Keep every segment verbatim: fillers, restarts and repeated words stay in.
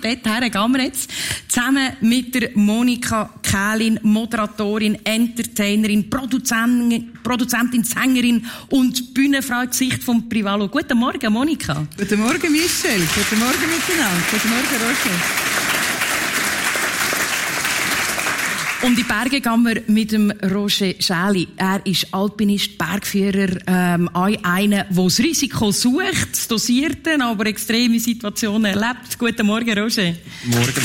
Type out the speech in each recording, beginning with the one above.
dorthin gehen wir jetzt. Zusammen mit der Monika Kählin, Moderatorin, Entertainerin, Produzentin, Produzentin, Sängerin und Bühnenfrau, Gesicht vom Privalo. Guten Morgen, Monika. Guten Morgen, Michelle. Guten Morgen miteinander. Guten Morgen, Roger. Um die Berge gehen wir mit dem Roger Schäli. Er ist Alpinist, Bergführer, ähm, einer, der das Risiko sucht, das Dosierte, aber extreme Situationen erlebt. Guten Morgen, Roger. Morgen.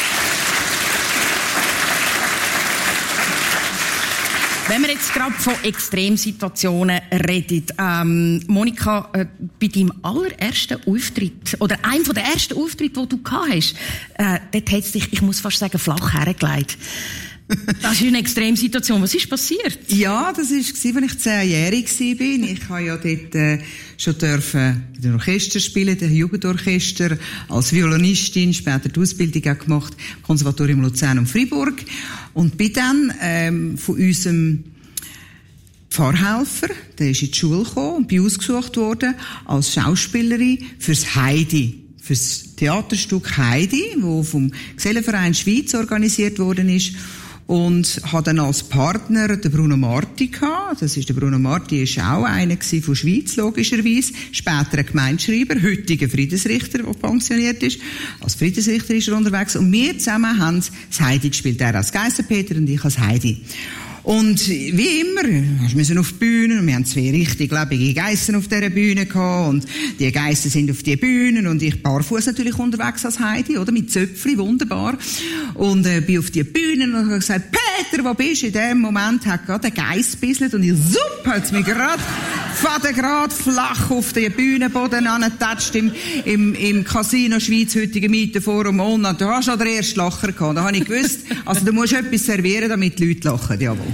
Wenn wir jetzt gerade von Extremsituationen reden, ähm, Monika, äh, bei deinem allerersten Auftritt, oder einem der ersten Auftritte, den du gehabt hast, äh, dort hat es dich, ich muss fast sagen, flach hergelegt. Das ist eine Extremsituation. Was ist passiert? Ja, das war, als ich zehnjährig war. Ich habe ja dort äh, schon dürfen in den Orchester spielen, den Jugendorchester, als Violinistin, später die Ausbildung auch gemacht, Konservatorium Luzern und Freiburg. Und bin dann ähm, von unserem Pfarrhelfer, der ist in die Schule gekommen und bin ausgesucht worden als Schauspielerin fürs Heidi. Fürs Theaterstück Heidi, das vom Gesellenverein Schweiz organisiert worden ist. Und hatte dann als Partner den Bruno Marti gehabt. Das ist der Bruno Marti, ist auch einer von Schweiz, logischerweise. Später ein Gemeindeschreiber, heutiger Friedensrichter, der pensioniert ist. Als Friedensrichter ist er unterwegs. Und wir zusammen haben das Heidi gespielt. Er als Geissenpeter und ich als Heidi. Und wie immer, wir müssen auf die Bühne, und wir haben zwei richtig lebende Geissen auf dieser Bühne gehabt, und die Geissen sind auf die Bühnen, und ich barfuß natürlich unterwegs als Heidi, oder, mit Zöpfli, wunderbar. Und, äh, bin auf die Bühne und habe gesagt, Peter, wo bist du? In dem Moment hat gerade ein Geiss gebisselt, und ich, super, hat's mich gerade, faden gerade flach auf den Bühnenboden angetatscht im, im, im Casino Schweiz, heutigen Mietenforum, und da hast du schon den ersten Lacher gehabt. Da habe ich gewusst, also du musst etwas servieren, damit die Leute lachen, jawohl.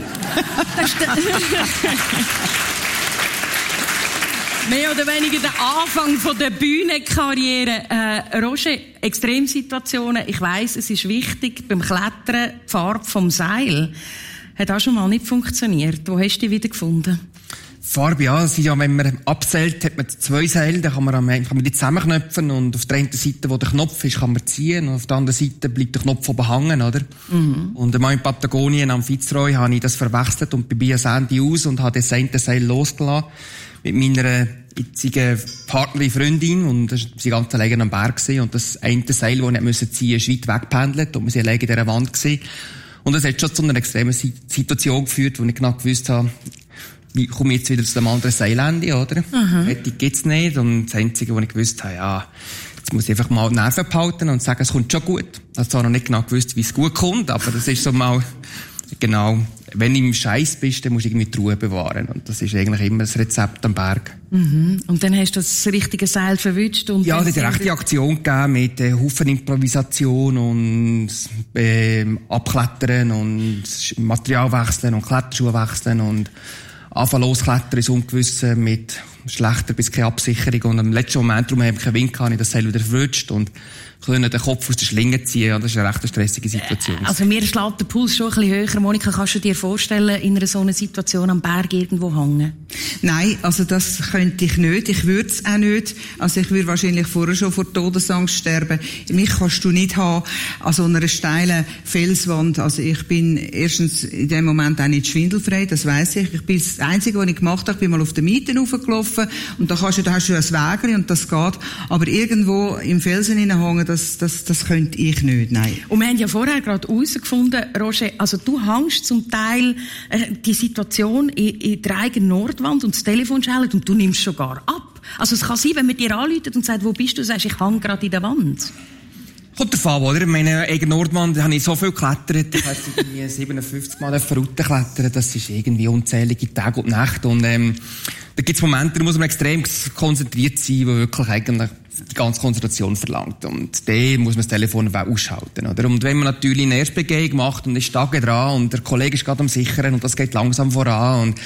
Mehr oder weniger der Anfang von der Bühnenkarriere. Äh, Roger, Extremsituationen, ich weiss, es ist wichtig, beim Klettern, die Farbe vom Seil, hat auch schon mal nicht funktioniert. Wo hast du die wieder gefunden? Farbe, ja, es ist ja, wenn man abseilt, hat man zwei Seile, dann kann man, am, kann man die zusammenknöpfen, und auf der einen Seite, wo der Knopf ist, kann man ziehen, und auf der anderen Seite bleibt der Knopf oben hängen, oder? Mhm. Und einmal in Patagonien am Fitzroy habe ich das verwechselt und bin bei Sandy aus und habe das eine Seil losgelassen mit meiner jetzigen Partnerin, Freundin, und das war sie ganz alleine am Berg gewesen, und das eine Seil, das ich nicht ziehen musste, ist weit weggependelt, und wir sind alleine in dieser Wand gewesen. Und das hat schon zu einer extremen Situation geführt, wo ich genau gewusst habe, wie komme ich jetzt wieder zu dem anderen Seilende, oder? Mhm. Rettung gibt's nicht. Und das Einzige, was ich gewusst habe, ja, jetzt muss ich einfach mal die Nerven behalten und sagen, es kommt schon gut. Ich habe zwar noch nicht genau gewusst, wie es gut kommt, aber das ist so mal, genau, wenn du im Scheiß bist, dann musst du irgendwie die Ruhe bewahren. Und das ist eigentlich immer das Rezept am Berg. Mhm. Und dann hast du das richtige Seil verwünscht? Und ja, es hat eine rechte Aktion gegeben mit äh, Haufen Improvisation und äh, Abklettern und Material wechseln und Kletterschuhe wechseln und anfangen losklettern ins Ungewisse mit schlechter bis keine Absicherung. Und im letzten Moment, darum habe ich keinen Wind gehabt, ich das Seil wieder verrutscht und können den Kopf aus der Schlinge ziehen. Das ist eine recht stressige Situation. Also mir schlägt der Puls schon ein bisschen höher. Monika, kannst du dir vorstellen, in einer so einer Situation am Berg irgendwo hängen? Nein, also das könnte ich nicht. Ich würde es auch nicht. Also ich würde wahrscheinlich vorher schon vor Todesangst sterben. Mich kannst du nicht haben an so einer steilen Felswand. Also ich bin erstens in dem Moment auch nicht schwindelfrei, das weiss ich. Ich bin das Einzige, was ich gemacht habe, ich bin mal auf den Mieten raufgelaufen, und da, kannst du, da hast du ein Wägeli und das geht. Aber irgendwo im Felsen hineinhängen, Das, das, das könnte ich nicht, nein. Und wir haben ja vorher gerade herausgefunden, Roger, also du hängst zum Teil äh, die Situation in, in der eigenen Nordwand und das Telefon schellt und du nimmst sogar ab. Also es kann sein, wenn man dir anruft und sagt, wo bist du, sagst, ich hänge gerade in der Wand. Kommt davon, oder? In meiner eigenen Nordwand habe ich so viel geklettert. Ich habe irgendwie siebenundfünfzig Mal Route klettern. Das ist irgendwie unzählige Tage und Nächte. Und, ähm, da gibt es Momente, da muss man extrem konzentriert sein, wo wirklich eigentlich die ganze Konzentration verlangt. Und da muss man das Telefon ausschalten, oder? Und wenn man natürlich eine Erstbegehung macht und ist Tage dran und der Kollege ist gerade am Sichern und das geht langsam voran und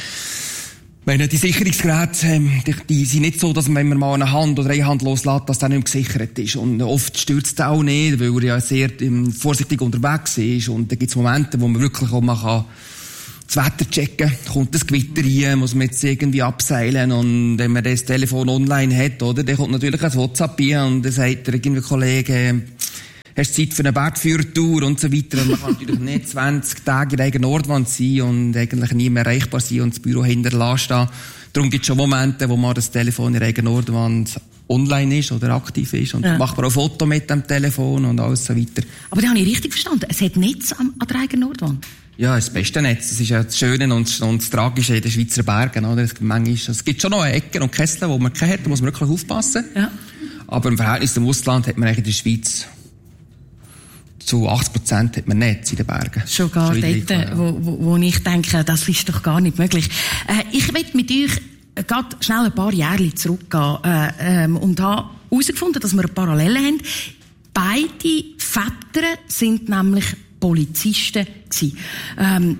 meine, die Sicherungsgeräte, ähm, die, die sind nicht so, dass man, wenn man mal eine Hand oder eine Hand loslässt, dass der nicht mehr gesichert ist. Und oft stürzt er auch nicht, weil er ja sehr ähm, vorsichtig unterwegs ist. Und da gibt es Momente, wo man wirklich auch mal kann das Wetter checken kann. Kommt das Gewitter rein, muss man jetzt irgendwie abseilen. Und wenn man das Telefon online hat, oder, dann kommt natürlich ein WhatsApp rein und dann sagt der irgendwie Kollege, hast du Zeit für eine Bergführertour und so weiter. Und man kann natürlich nicht zwanzig Tage in der eigenen Nordwand sein und eigentlich nie mehr erreichbar sein und das Büro hinterlassen stehen. Darum gibt es schon Momente, wo man das Telefon in der eigenen Nordwand online ist oder aktiv ist und ja. macht man auch Foto mit dem Telefon und alles so weiter. Aber da habe ich richtig verstanden. Es hat Netz an, an der eigenen Nordwand? Ja, das beste Netz. Das ist ja das Schöne und, und das Tragische in den Schweizer Bergen, oder? Es, manchmal, es gibt schon noch Ecken und Kessel, wo man keine hat, da muss man wirklich aufpassen. Ja. Aber im Verhältnis zum Ausland hat man eigentlich in der Schweiz zu achtzig Prozent hat man Netz in den Bergen. Schon gar schon dort, ja. wo, wo, wo ich denke, das ist doch gar nicht möglich. Äh, ich will mit euch gerade schnell ein paar Jahre zurückgehen äh, ähm, und habe herausgefunden, dass wir eine Parallele haben. Beide Väter sind nämlich Polizisten gewesen. Ähm,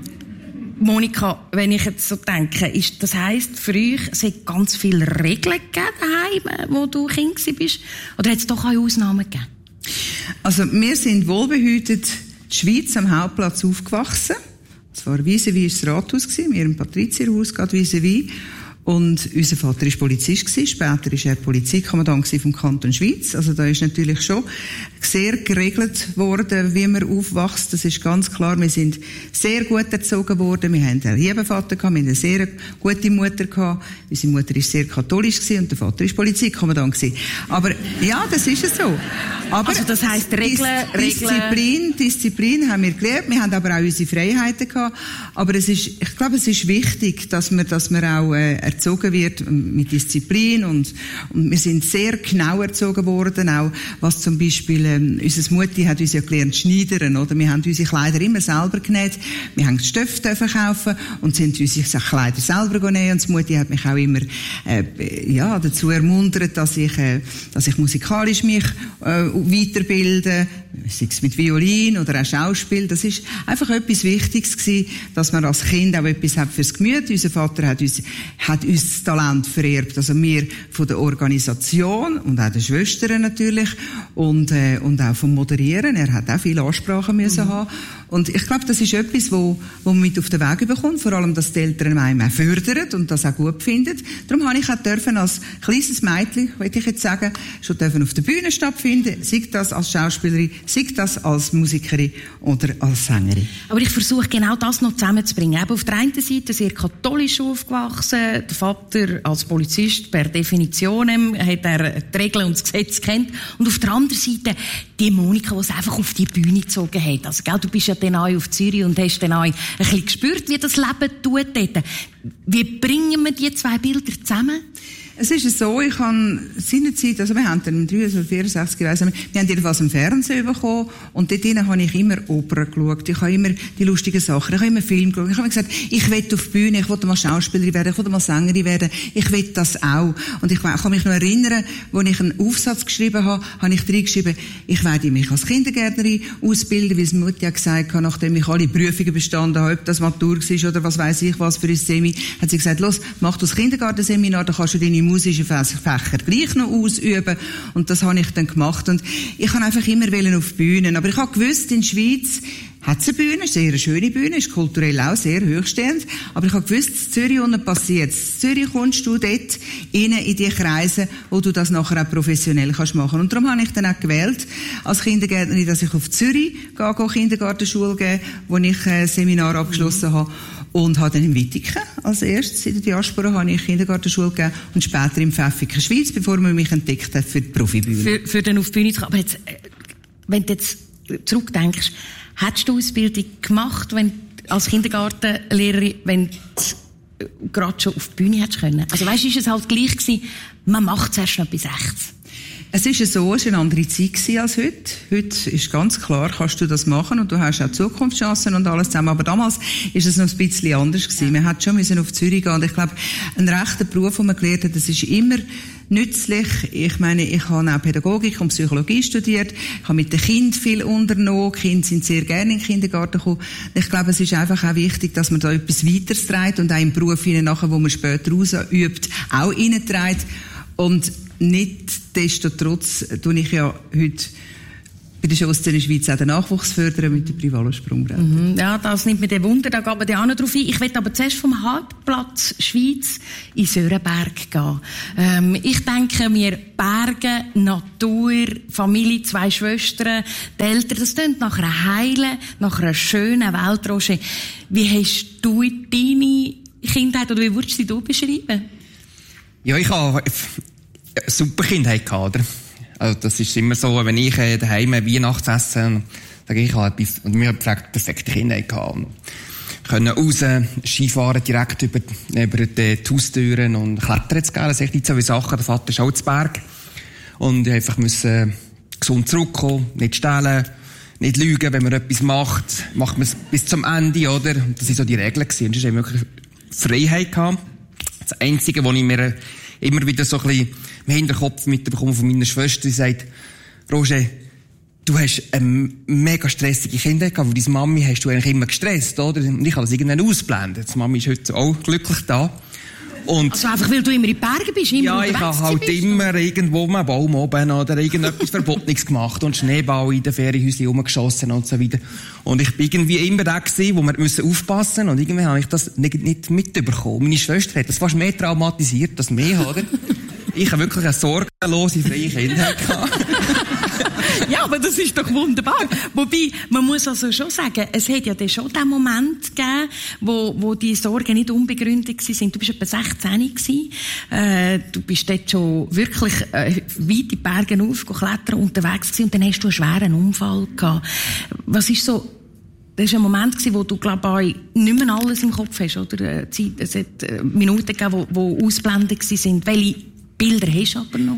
Monika, wenn ich jetzt so denke, ist, das heisst, für euch, es hat ganz viele Regeln gegeben daheim, wo du Kind bist? Oder hat es doch auch Ausnahmen gegeben? Also, wir sind wohlbehütet die Schweiz am Hauptplatz aufgewachsen. Es war vis-à-vis das Rathaus gewesen, wir im Patrizierhaus, gerade vis-à-vis. Und unser Vater war Polizist gewesen, später war er Polizeikommandant vom Kanton Schweiz. Also da ist natürlich schon sehr geregelt worden, wie man aufwächst. Das ist ganz klar. Wir sind sehr gut erzogen worden. Wir haben einen lieben Vater gehabt, wir haben eine sehr gute Mutter gehabt. Unsere Mutter war sehr katholisch gewesen und der Vater war Polizeikommandant gewesen. Aber ja, das ist es so. Aber also das heisst Regeln, Dis- Disziplin, Disziplin haben wir gelernt. Wir haben aber auch unsere Freiheiten gehabt. Aber es ist, ich glaube, es ist wichtig, dass man, dass man auch äh, erzogen wird mit Disziplin und, und wir sind sehr genau erzogen worden, auch was zum Beispiel, ähm, unsere Mutti hat uns ja gelernt schneidern, oder? Wir haben unsere Kleider immer selber genäht, wir haben Stöffe verkaufen und sind unsere Kleider selber genäht und die Mutti hat mich auch immer, äh, ja, dazu ermuntert, dass ich, äh, dass ich musikalisch mich, äh, weiterbilde, sei es mit Violin oder auch Schauspiel. Das ist einfach etwas Wichtiges gewesen, dass man als Kind auch etwas hat fürs Gemüt. Unser Vater hat uns, hat uns das Talent vererbt. Also wir von der Organisation und auch den Schwestern natürlich und, äh, und auch vom Moderieren. Er hat auch viele Ansprachen müssen mhm. haben. Und ich glaube, das ist etwas, wo, wo man mit auf den Weg bekommt. Vor allem, dass die Eltern einem auch fördern und das auch gut finden. Darum habe ich auch dürfen als kleines Mädchen, würde ich jetzt sagen, schon dürfen auf der Bühne stattfinden. Sei das als Schauspielerin, sei das als Musikerin oder als Sängerin. Aber ich versuche genau das noch zusammenzubringen. Eben auf der einen Seite sehr katholisch aufgewachsen. Der Vater als Polizist per Definition hat er die Regeln und das Gesetz kennt. Und auf der anderen Seite die Monika, die es einfach auf die Bühne gezogen hat. Also, gell, du bist ja dann auch auf Zürich und hast dann auch ein bisschen gespürt, wie das Leben tut dort. Wie bringen wir die zwei Bilder zusammen? Es ist so, ich habe seinerzeit, also wir haben dann im dreiundsechzig, vierundsechzig gewesen, wir haben jedenfalls im Fernsehen bekommen und dort drinnen habe ich immer Opern geschaut, ich habe immer die lustigen Sachen, ich habe immer Film geschaut, ich habe gesagt, ich will auf die Bühne, ich will mal Schauspielerin werden, ich will mal Sängerin werden, ich will das auch. Und ich kann mich noch erinnern, als ich einen Aufsatz geschrieben habe, habe ich reingeschrieben, ich werde mich als Kindergärtnerin ausbilden, wie es Mutti ja gesagt hat, nachdem ich alle Prüfungen bestanden habe, ob das Matur war oder was weiss ich was für ein Semi, hat sie gesagt, los, mach das Kindergartenseminar, da kannst du deine musischen Fächer gleich noch ausüben. Und das habe ich dann gemacht. Und ich kann einfach immer auf Bühnen. Aber ich habe gewusst, in der Schweiz hat es eine Bühne, sehr eine schöne Bühne, ist kulturell auch sehr hochstehend. Aber ich habe gewusst, in Zürich unten passiert es. In Zürich kommst du dort rein in die Kreise, wo du das nachher auch professionell kannst machen. Und darum habe ich dann auch gewählt, als Kindergärtnerin, dass ich auf Zürich gehe, gehe Kindergartenschule gehen, wo ich ein Seminar abgeschlossen habe. Und habe dann in Wittigen als erstes in der Diaspora habe ich Kindergartenschule gegeben und später im Pfäffiken Schweiz, bevor man mich entdeckt hat für die Profibühne. Für, für den auf die Bühne zu kommen. Aber jetzt, wenn du jetzt zurückdenkst, hättest du Ausbildung gemacht, wenn als Kindergartenlehrerin, wenn du gerade schon auf die Bühne hättest können? Also weißt du, ist es halt gleich gewesen, man macht zuerst noch bis rechts. Es ist so, es war eine andere Zeit als heute. Heute ist ganz klar, kannst du das machen und du hast auch Zukunftschancen und alles zusammen. Aber damals ist es noch ein bisschen anders gewesen. Ja. Man hat schon müssen auf Zürich gehen und ich glaube, ein rechter Beruf, den man gelernt hat, das ist immer nützlich. Ich meine, ich habe auch Pädagogik und Psychologie studiert. Ich habe mit den Kindern viel unternommen. Die Kinder sind sehr gerne in den Kindergarten gekommen. Ich glaube, es ist einfach auch wichtig, dass man da etwas weiteres trägt und auch im Beruf hinein, nachher, wo man später ausübt, auch reinträgt. Und nicht destotrotz tue ich ja heute bei der Schusszene Schweiz auch den Nachwuchs fördern mit dem Privalo-Sprungbrett. Mhm. Ja, das nimmt mir den Wunder, da gehen wir dann auch noch drauf ein. Ich will aber zuerst vom Halbplatz Schweiz in Sörenberg gehen. Ähm, ich denke mir, Berge, Natur, Familie, zwei Schwestern, die Eltern, das klingt nach einer heilen, nach einer schönen Welt, Roger. Wie hast du deine Kindheit, oder wie würdest du sie beschreiben? Ja, ich habe eine super Kindheit gehabt, oder? Also, das ist immer so, wenn ich äh, daheim Weihnachtsessen, sage ich, ich habe mir eine perfekte Kindheit gehabt. Können raus, Skifahren direkt über, über die Haustüren und klettern zu gehen. Das sind echt nicht so wie Sachen. Der Vater ist auch zu Berg. Und ich einfach müssen gesund zurückkommen, nicht stehlen, nicht lügen, wenn man etwas macht, macht man es bis zum Ende, oder? Das waren so die Regeln gewesen. Und das ist wirklich Freiheit gehabt. Das Einzige, was ich mir immer wieder so ein bisschen im Hinterkopf mitbekomme von meiner Schwester, die sagt, Roger, du hast eine mega stressige Kindheit gehabt, weil deine Mami hast du eigentlich immer gestresst, oder? Und ich habe das irgendwann ausgeblendet. Die Mami ist heute auch glücklich da. Und also einfach, weil du immer in den Bergen bist, immer ja, ich habe halt bist, immer oder? irgendwo einen Baum oben oder irgendetwas Verbotenes gemacht und Schneeball in den Ferienhäuschen rumgeschossen und so weiter. Und ich bin irgendwie immer der gewesen, wo wir müssen aufpassen und irgendwie habe ich das nicht, nicht mitbekommen. Meine Schwester hat das fast mehr traumatisiert als mich, oder? Ich habe wirklich eine sorgenlose, freie Kindheit gehabt. Ja, aber das ist doch wunderbar. Wobei, man muss also schon sagen, es hat ja dann schon den Moment gegeben, wo, wo die Sorgen nicht unbegründet waren. Du bist etwa sechzehn gewesen. Äh, du bist dort schon wirklich äh, weit in die Berge auf, klettern unterwegs gewesen, und dann hast du einen schweren Unfall gehabt. Was ist so, das war ein Moment gewesen, wo du, glaube ich, nicht mehr alles im Kopf hast, oder? Zeit, es hat äh, Minuten gegeben, wo, wo ausblendet sind. Welche Bilder hast du aber noch?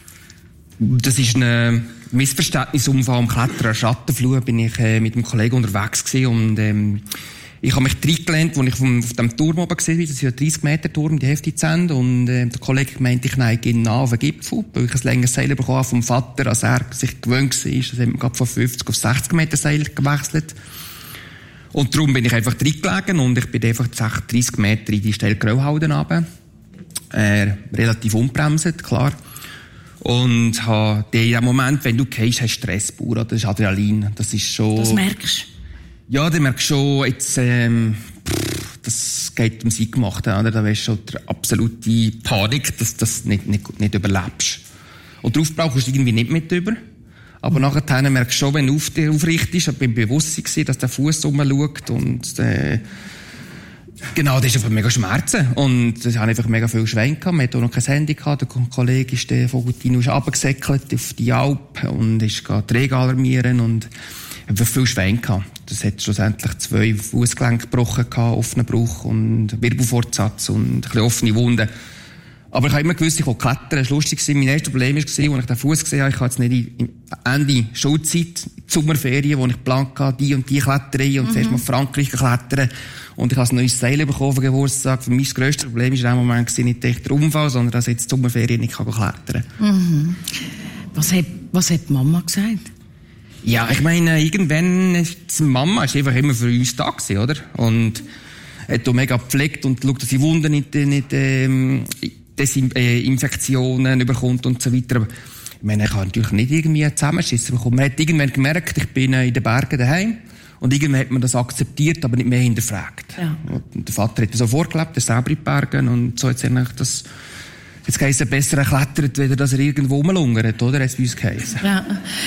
Das ist ein Missverständnisunfall am Klettern. Schattenflur bin ich äh, mit einem Kollegen unterwegs gewesen und ähm, ich habe mich reingelehnt, als ich vom, auf dem Turm oben gesehen bin. Das ist ein dreißig Meter Turm, die Hälfte Zent. Und äh, der Kollege meinte, ich neige genau auf den Gipfel, weil ich ein längeres Seil bekommen vom Vater, als er sich gewöhnt war. Das hat man gerade von fünfzig auf sechzig Meter Seil gewechselt. Und darum bin ich einfach reingelegen und ich bin einfach dreißig Meter in die steile Grauhalden runter. Äh, relativ unbremset, klar. Und ha, in dem Moment, wenn du gehst, hast du Stress pur, oder? Das ist Adrenalin. Das ist schon... Das merkst du? Ja, du merkst schon, jetzt, ähm, pff, das geht um sie gemacht, oder? Da wärst schon die absolute Panik, dass du das nicht, nicht, nicht überlebst. Und darauf brauchst du irgendwie nicht mit über. Aber mhm. nachher merkst du schon, wenn du auf dich aufrichtest, ich bin bewusst gewesen, dass der Fuß rumschaut und, äh, genau, das ist einfach mega Schmerzen. Und das hat einfach mega viel Schwein gehabt. Man hat auch noch kein Handy gehabt. Der Kollege ist, der Vogutino, ist runtergesäckelt auf die Alp und ist die Träger alarmieren und einfach viel Schwein gehabt. Das hat schlussendlich zwei Fußgelenke gebrochen gehabt, offenen Bruch und Wirbelfortsatz und ein bisschen offene Wunden. Aber ich habe immer gewusst, ich will klettern. Es war lustig. Mein erstes Problem war, als ich den Fuß gesehen habe, ich habe jetzt nicht in Ende Schulzeit, die Sommerferien, wo ich geplant hatte, die und die Kletterei und mhm. zuerst mal Frankreich klettern. Und ich habe ein neues Seil bekommen auf Geburtstag. Für mich das grösste Problem war in dem Moment nicht echt der Unfall, sondern dass ich jetzt die Sommerferien nicht klettern kann. Mhm. Was hat, was hat die Mama gesagt? Ja, ich meine, irgendwann ist die Mama ist einfach immer für uns da gewesen, oder? Und hat auch mega gepflegt und geschaut, dass die Wunden nicht, nicht ähm, Desinfektionen überkommt und so weiter. Aber ich meine, ich habe natürlich nicht irgendwie Zusammenschiss bekommen. Man hat irgendwann gemerkt, ich bin in den Bergen daheim. Und irgendwann hat man das akzeptiert, aber nicht mehr hinterfragt. Ja. Und der Vater hat das so vorgelebt, er ist selber in den Bergen. Und so hat es eigentlich das, jetzt heisst es besser erklettert, weder dass er irgendwo rumlungert, oder? Hat es bei uns geheißen. Ja.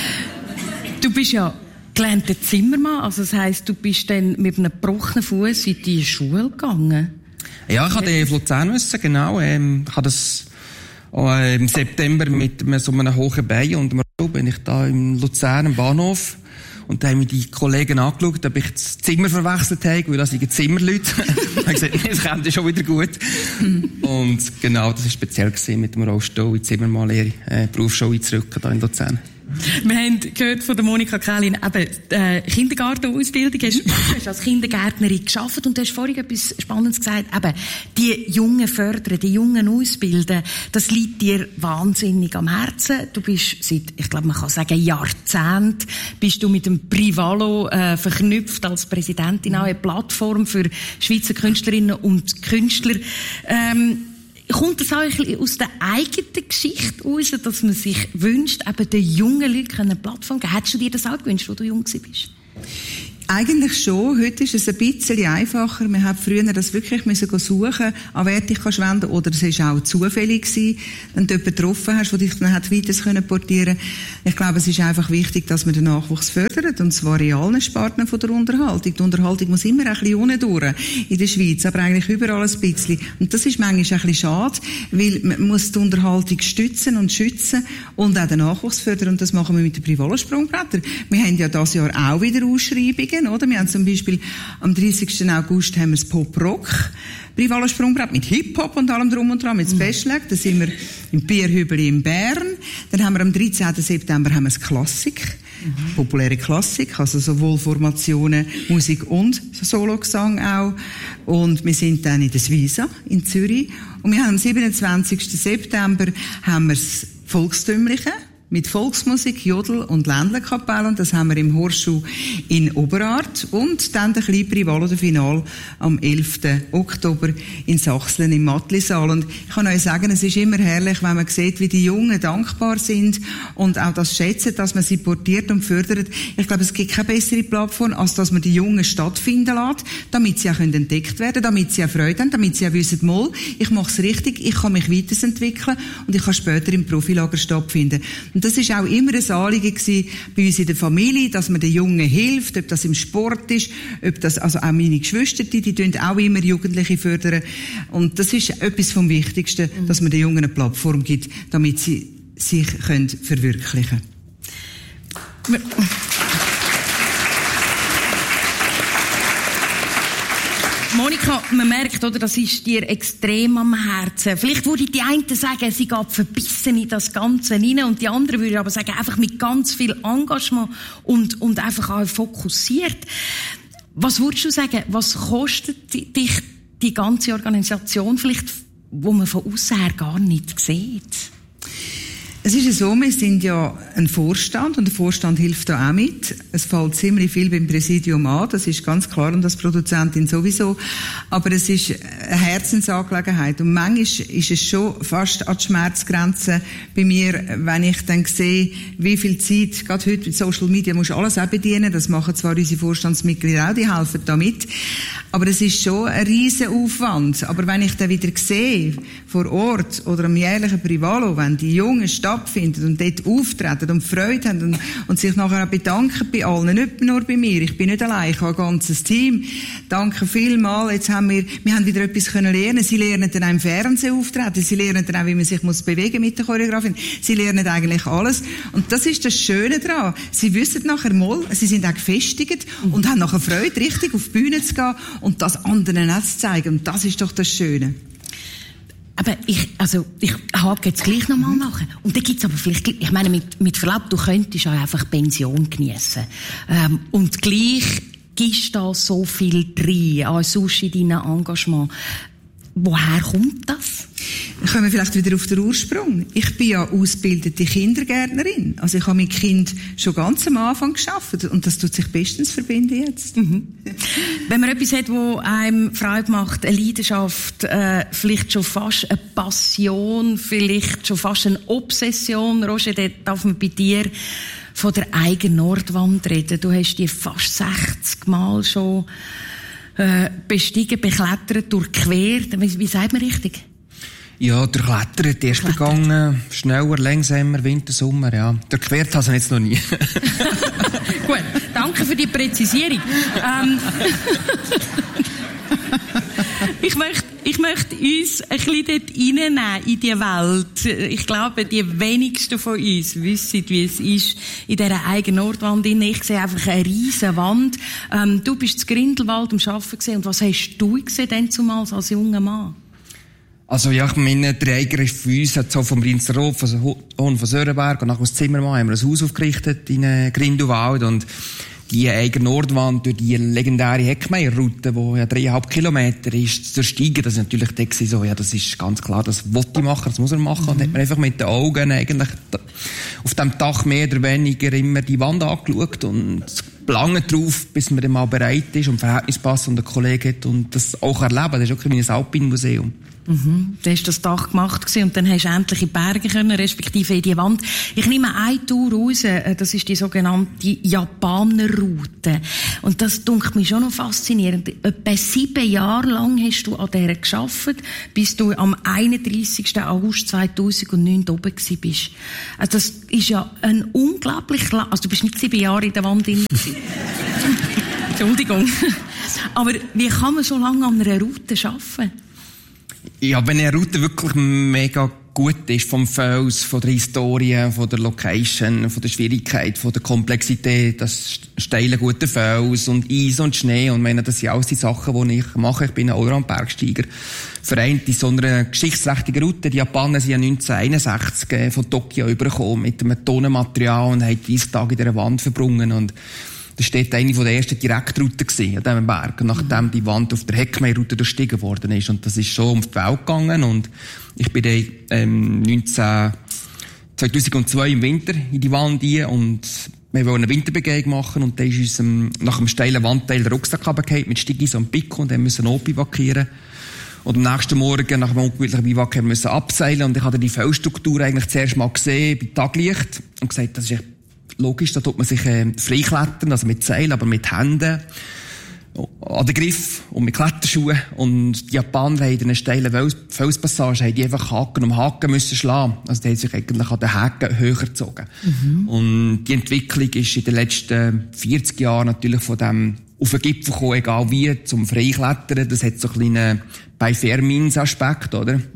Du bist ja gelernter Zimmermann, also das heisst, du bist dann mit einem gebrochenen Fuß in die Schule gegangen? Ja, ich hatte auf Luzern müssen, genau. Ähm, ich habe das äh, im September mit so einem hohen Bein und einem bin ich da im Luzern am Bahnhof. Und da haben mich die Kollegen angeschaut, ob ich das Zimmer verwechselt habe, weil das sind Zimmerleute. Ich habe gesagt, das kommt schon wieder gut. Und genau, das war speziell gewesen, mit dem Rollstuhl in die Zimmermannlehre, äh, Berufsschule zurück hier in Luzern. Wir haben gehört von der Monika Kählin, eben, äh, Kindergartenausbildung. Du hast als Kindergärtnerin gearbeitet und du hast vorhin etwas Spannendes gesagt. Eben, die Jungen fördern, die Jungen ausbilden, das liegt dir wahnsinnig am Herzen. Du bist seit, ich glaube, man kann sagen, Jahrzehnt, bist du mit dem Privalo äh, verknüpft als Präsidentin auch eine Plattform für Schweizer Künstlerinnen und Künstler. Ähm, kommt das auch ein bisschen aus der eigenen Geschichte raus, dass man sich wünscht, eben den jungen Leuten eine Plattform geben? Hättest du dir das auch gewünscht, als du jung warst? Eigentlich schon. Heute ist es ein bisschen einfacher. Wir haben früher das wirklich müssen suchen, an wer dich kannst wenden, oder es war auch zufällig gewesen, wenn du jemanden getroffen hast, der dich dann hat weiter können portieren. Ich glaube, es ist einfach wichtig, dass man den Nachwuchs fördert, und zwar in allen Sparten von der Unterhaltung. Die Unterhaltung muss immer ein bisschen unten durch in der Schweiz, aber eigentlich überall ein bisschen. Und das ist manchmal ein bisschen schade, weil man muss die Unterhaltung stützen und schützen und auch den Nachwuchs fördern, und das machen wir mit den Privalosprungbrettern. Wir haben ja dieses Jahr auch wieder Ausschreibungen, oder? Wir haben zum Beispiel am dreißigsten August haben wir das Pop-Rock Privalosprungbrett mit Hip-Hop und allem drum und dran, mit Special. Da sind wir im Bierhübeli in Bern. Dann haben wir am dreizehnten September haben wir das Klassik. Mhm. Populäre Klassik, also sowohl Formationen, Musik und Sologesang auch. Und wir sind dann in der Suiza in Zürich. Und wir haben am siebenundzwanzigsten September haben wir das Volkstümliche mit Volksmusik, Jodel und Ländlerkapelle. Und das haben wir im Horschuh in Oberart. Und dann der kleine Prival oder Final am elften Oktober in Sachsen im Mattlisaal. Und ich kann euch sagen, es ist immer herrlich, wenn man sieht, wie die Jungen dankbar sind und auch das schätzen, dass man sie portiert und fördert. Ich glaube, es gibt keine bessere Plattform, als dass man die Jungen stattfinden lässt, damit sie auch entdeckt werden können, damit sie auch Freude haben, damit sie auch wissen, mal, ich mache es richtig, ich kann mich weiterentwickeln und ich kann später im Profilager stattfinden. Und das ist auch immer ein Anliegen gewesen bei uns in der Familie, dass man den Jungen hilft, ob das im Sport ist, ob das, also auch meine Geschwister, die, die tun auch immer Jugendliche fördern. Und das ist etwas vom Wichtigsten, mhm. dass man den Jungen eine Plattform gibt, damit sie sich können verwirklichen können. Monika, man merkt, oder, das ist dir extrem am Herzen. Vielleicht würde die einen sagen, sie geht verbissen in das Ganze rein, und die anderen würden aber sagen, einfach mit ganz viel Engagement und, und einfach auch fokussiert. Was würdest du sagen, was kostet dich die ganze Organisation vielleicht, wo man von außen her gar nicht sieht? Es ist ja so, wir sind ja ein Vorstand, und der Vorstand hilft da auch mit. Es fällt ziemlich viel beim Präsidium an, das ist ganz klar, und als Produzentin sowieso. Aber es ist eine Herzensangelegenheit. Und manchmal ist es schon fast an die Schmerzgrenze bei mir, wenn ich dann sehe, wie viel Zeit, gerade heute mit Social Media, musst du alles auch bedienen. Das machen zwar unsere Vorstandsmitglieder auch, die helfen da mit. Aber es ist schon ein riesen Aufwand. Aber wenn ich dann wieder sehe, vor Ort oder am jährlichen Privalo, wenn die Jungen stattfinden und dort auftreten und Freude haben und, und sich nachher auch bedanken bei allen, nicht nur bei mir, ich bin nicht allein, ich habe ein ganzes Team. Danke vielmals. Jetzt haben wir, wir haben wieder etwas können lernen. Sie lernen dann auch im Fernsehen auftreten, sie lernen dann auch, wie man sich muss bewegen mit der Choreografin. Sie lernen eigentlich alles. Und das ist das Schöne daran. Sie wissen nachher mal, sie sind auch gefestigt und haben nachher Freude, richtig auf die Bühne zu gehen und das anderen auch zu zeigen. Und das ist doch das Schöne. Aber ich, also, ich hake jetzt gleich nochmal nach. Und dann gibt's aber vielleicht, ich meine, mit, mit Verlaub, du könntest auch einfach Pension geniessen. Ähm, und gleich gibst da so viel drin, an sonst in deinem Engagement. Woher kommt das? Kommen wir vielleicht wieder auf den Ursprung. Ich bin ja ausgebildete Kindergärtnerin. Also ich habe mit Kind schon ganz am Anfang gearbeitet. Und das tut sich bestens verbinden jetzt. Mhm. Wenn man etwas hat, wo einem Freude macht, eine Leidenschaft, äh, vielleicht schon fast eine Passion, vielleicht schon fast eine Obsession, Roger, dort darf man bei dir von der eigenen Nordwand reden. Du hast die fast sechzig Mal schon äh, bestiegen, beklettert, durchquert. Wie, wie sagt man richtig? Ja, durchklettert, erst begangen, schneller, langsamer, Winter, Sommer, ja. Durchquert habe ich jetzt noch nie. Gut, danke für die Präzisierung. ähm, ich möchte, ich möchte uns ein bisschen dort reinnehmen in die Welt. Ich glaube, die wenigsten von uns wissen, wie es ist in dieser eigenen Nordwand. Ich sehe einfach eine riesige Wand. Ähm, du bist in Grindelwald am Arbeiten gesehen. Und was hast du gesehen denn zumals als junger Mann? Also, ja, ich meine, der Eiger ist für uns, hat so vom Rinsrot, von Hohen von Sörenberg und nachher aus Zimmermann haben wir ein Haus aufgerichtet in äh, Grindelwald, und die Eiger Nordwand durch die legendäre Heckmeierroute, die ja dreieinhalb Kilometer ist, zu ersteigen, das ist natürlich da so, ja, das ist ganz klar, das wollte ich machen, das muss er machen, mhm. Und hat man einfach mit den Augen eigentlich auf dem Dach mehr oder weniger immer die Wand angeschaut und lange drauf, bis man dann mal bereit ist und Verhältnis passt und einen Kollegen hat und das auch erleben. Das ist auch wie ein Alpinmuseum. Mhm. Du hast das Dach gemacht gewesen, und dann hast du endlich in die Berge können, respektive in die Wand. Ich nehme eine Tour raus, das ist die sogenannte Japanerroute. Und das dunkelt mich schon noch faszinierend. Etwa sieben Jahre lang hast du an dieser gearbeitet, bis du am einunddreissigsten August zweitausendneun oben gewesen bist. Also das ist ja ein unglaublich lang... Also du bist nicht sieben Jahre in der Wand drin gewesen. Entschuldigung. Aber wie kann man so lange an einer Route arbeiten? Ja, wenn eine Route wirklich mega gut ist, vom Fels, von der Historie, von der Location, von der Schwierigkeit, von der Komplexität, das steile, gute Fels und Eis und Schnee, und ich meine, das sind alles die Sachen, die ich mache. Ich bin ein Allround-Bergsteiger. Vereint in so einer geschichtsträchtigen Route. Die Japaner sind ja neunzehnhunderteinundsechzig von Tokio übergekommen mit einem Tonnenmaterial und haben dreißig Tage in dieser Wand verbrungen. Und das war eine der ersten Direktrouten an diesem Berg, nachdem die Wand auf der Heckmeierroute durchstiegen worden ist. Und das ist schon um die Welt gegangen. Und ich bin dann ähm, neunzehn, zweitausendzwei im Winter in die Wand rein, und wir wollten eine Winterbegehung machen, und dann ist uns ähm, nach einem steilen Wandteil der Rucksack runtergefallen mit Stiegis und Pico, und dann müssen wir bivakieren. Und am nächsten Morgen, nach einem ungemütlichen Biwak, haben wir müssen abseilen, und ich habe die Felsstruktur eigentlich zuerst mal gesehen bei Taglicht und gesagt, das ist echt logisch, da tut man sich äh, freiklettern, also mit Seil, aber mit Händen an den Griff und mit Kletterschuhen. Und die Japaner haben in einer steilen Felspassage haben die einfach Haken um Haken müssen schlagen. Also die haben sich eigentlich an den Haken höher gezogen. Mhm. Und die Entwicklung ist in den letzten vierzig Jahren natürlich von dem auf den Gipfel gekommen, egal wie, zum Freiklettern. Das hat so einen kleinen Bei-Fair-Means-Aspekt, oder? Mhm.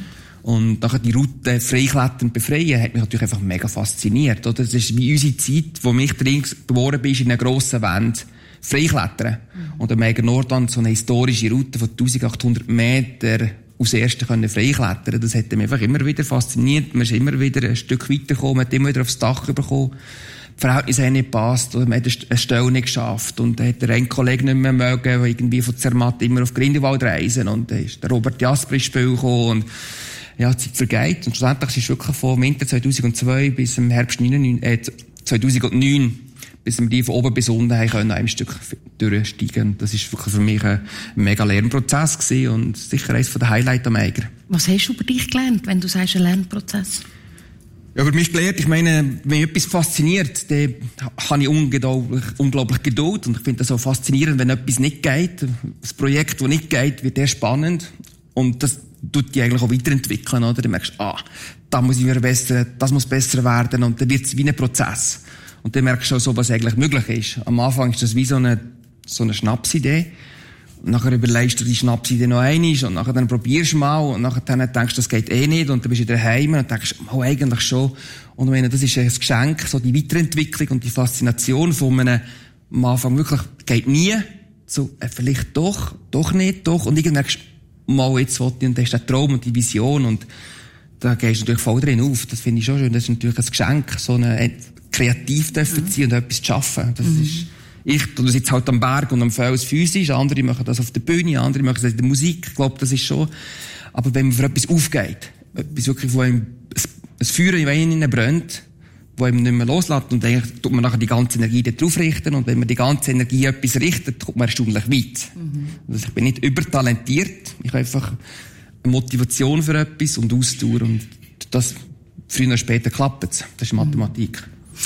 Und nachher die Route freiklettern befreien, hat mich natürlich einfach mega fasziniert, oder? Das ist wie unsere Zeit, wo mich drin geboren bist, in einer grossen Wand freiklettern. Mhm. Und am Eiger Nordland so eine historische Route von eintausendachthundert Meter aufs Erste können freiklettern. Das hat mich einfach immer wieder fasziniert. Man ist immer wieder ein Stück weitergekommen, man hat immer wieder aufs Dach bekommen. Die Verhältnisse haben nicht gepasst, oder man hat eine Stelle nicht geschafft. Und dann hat der ein Kollege nicht mehr mögen, der irgendwie von Zermatt immer auf Grindelwald reisen. Und dann ist der Robert Jasper ins Spiel gekommen. Und ja, die Zeit vergeht. Und schlussendlich ist es wirklich von Winter zweitausendzwei bis im Herbst äh, zweitausendneun, bis wir die von oben bis unten haben können, ein Stück durchsteigen. Das ist wirklich für mich ein mega Lernprozess gewesen und sicher eines der Highlights am Eiger. Was hast du über dich gelernt, wenn du sagst, ein Lernprozess? Ja, über mich gelernt, ich meine, wenn mich etwas fasziniert, dann habe ich unglaublich, unglaublich Geduld, und ich finde das auch faszinierend, wenn etwas nicht geht. Das Projekt, das nicht geht, wird sehr spannend, und das tut die eigentlich auch weiterentwickeln, oder? Dann merkst du, ah, da muss ich wieder besser, das muss besser werden, und dann wird es wie ein Prozess. Und dann merkst du auch so, was eigentlich möglich ist. Am Anfang ist das wie so eine, so eine Schnapsidee. Und nachher überlegst du die Schnapsidee noch einmal, und nachher dann probierst du mal, und nachher dann denkst du, das geht eh nicht, und dann bist du wieder daheim und denkst, oh, eigentlich schon. Und ich meine, das ist ein Geschenk, so die Weiterentwicklung und die Faszination von einem, am Anfang wirklich, geht nie, so, äh, vielleicht doch, doch nicht, doch, und irgendwann merkst du, mal jetzt wollte ich, und das ist der Traum und die Vision, und da gehst du natürlich voll drin auf. Das finde ich schon schön. Das ist natürlich ein Geschenk, so eine, kreativ dürfen mhm. sein und etwas zu schaffen. Das mhm. ist, ich tue das jetzt halt am Berg und am Fels physisch, andere machen das auf der Bühne, andere machen das in der Musik. Ich glaube, das ist schon, aber wenn man für etwas aufgeht, etwas wirklich, wo einem ein Feuer in einem brennt, wo einem nicht mehr loslässt, und eigentlich tut man nachher die ganze Energie darauf richten, und wenn man die ganze Energie etwas richtet, kommt man erstaunlich weit. Mhm. Also ich bin nicht übertalentiert, ich habe einfach eine Motivation für etwas und Ausdauer, und das früher oder später klappt es. Das ist Mathematik.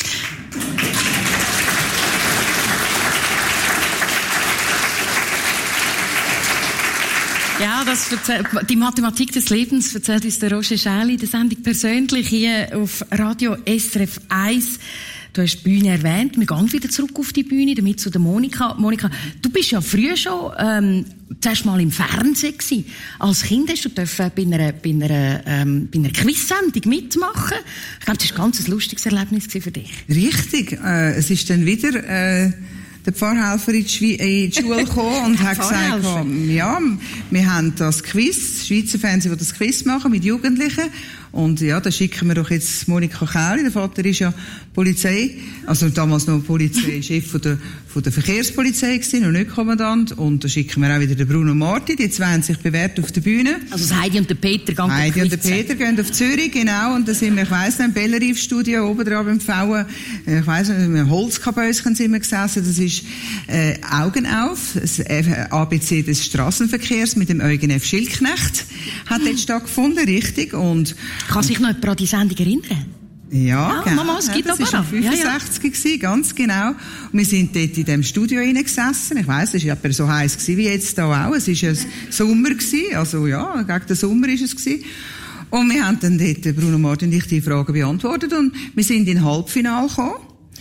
Ja, das erzählt, die Mathematik des Lebens erzählt uns der Roger Schäli, der Sendung persönlich hier auf Radio S R F eins. Du hast die Bühne erwähnt. Wir gehen wieder zurück auf die Bühne, damit zu der Monika. Monika, du bist ja früher schon ähm, zuerst mal im Fernsehen gewesen. Als Kind hast du dürfen bei einer, bei einer, ähm, bei einer Quiz-Sendung mitmachen. Ich glaube, das war ein ganz lustiges Erlebnis für dich. Richtig. Äh, es ist dann wieder äh, der Pfarrhelfer in die, Schwe- in die Schule gekommen und hat gesagt, ja, wir haben das Quiz, das Schweizer Fernsehen, das das Quiz machen mit Jugendlichen. Und ja, da schicken wir doch jetzt Monika Kähli. Der Vater ist ja Polizei, also damals noch Polizeichef von der, von der Verkehrspolizei gewesen, und nicht Kommandant. Und da schicken wir auch wieder den Bruno Marti. Die zwei haben sich bewährt auf der Bühne. Also das Heidi und der Peter gehen Heidi und der Peter gehen auf Zürich, genau. Und da sind wir, ich weiss nicht, im Bellerive-Studio oben dran beim Pfauen. Ich weiss nicht, mit einem Holzkabäuschen sind wir gesessen. Das ist, äh, Augen auf. Das A B C des Strassenverkehrs mit dem Eugen F. Schildknecht. hat dort stattgefunden, richtig. Und kann sich noch jemand an die Sendung erinnern? Ja, ja, genau. Mama, es gibt ja, das aber war fünfundsechzig, ja, ja. Ganz genau. Und wir sind dort in dem Studio hineingesessen. Ich weiss, es war etwa so heiß wie jetzt da auch. Es war ein Sommer gewesen. Also ja, gegen den Sommer war es gewesen. Und wir haben dann dort, Bruno Martin und ich, die Fragen beantwortet und wir sind in Halbfinale gekommen.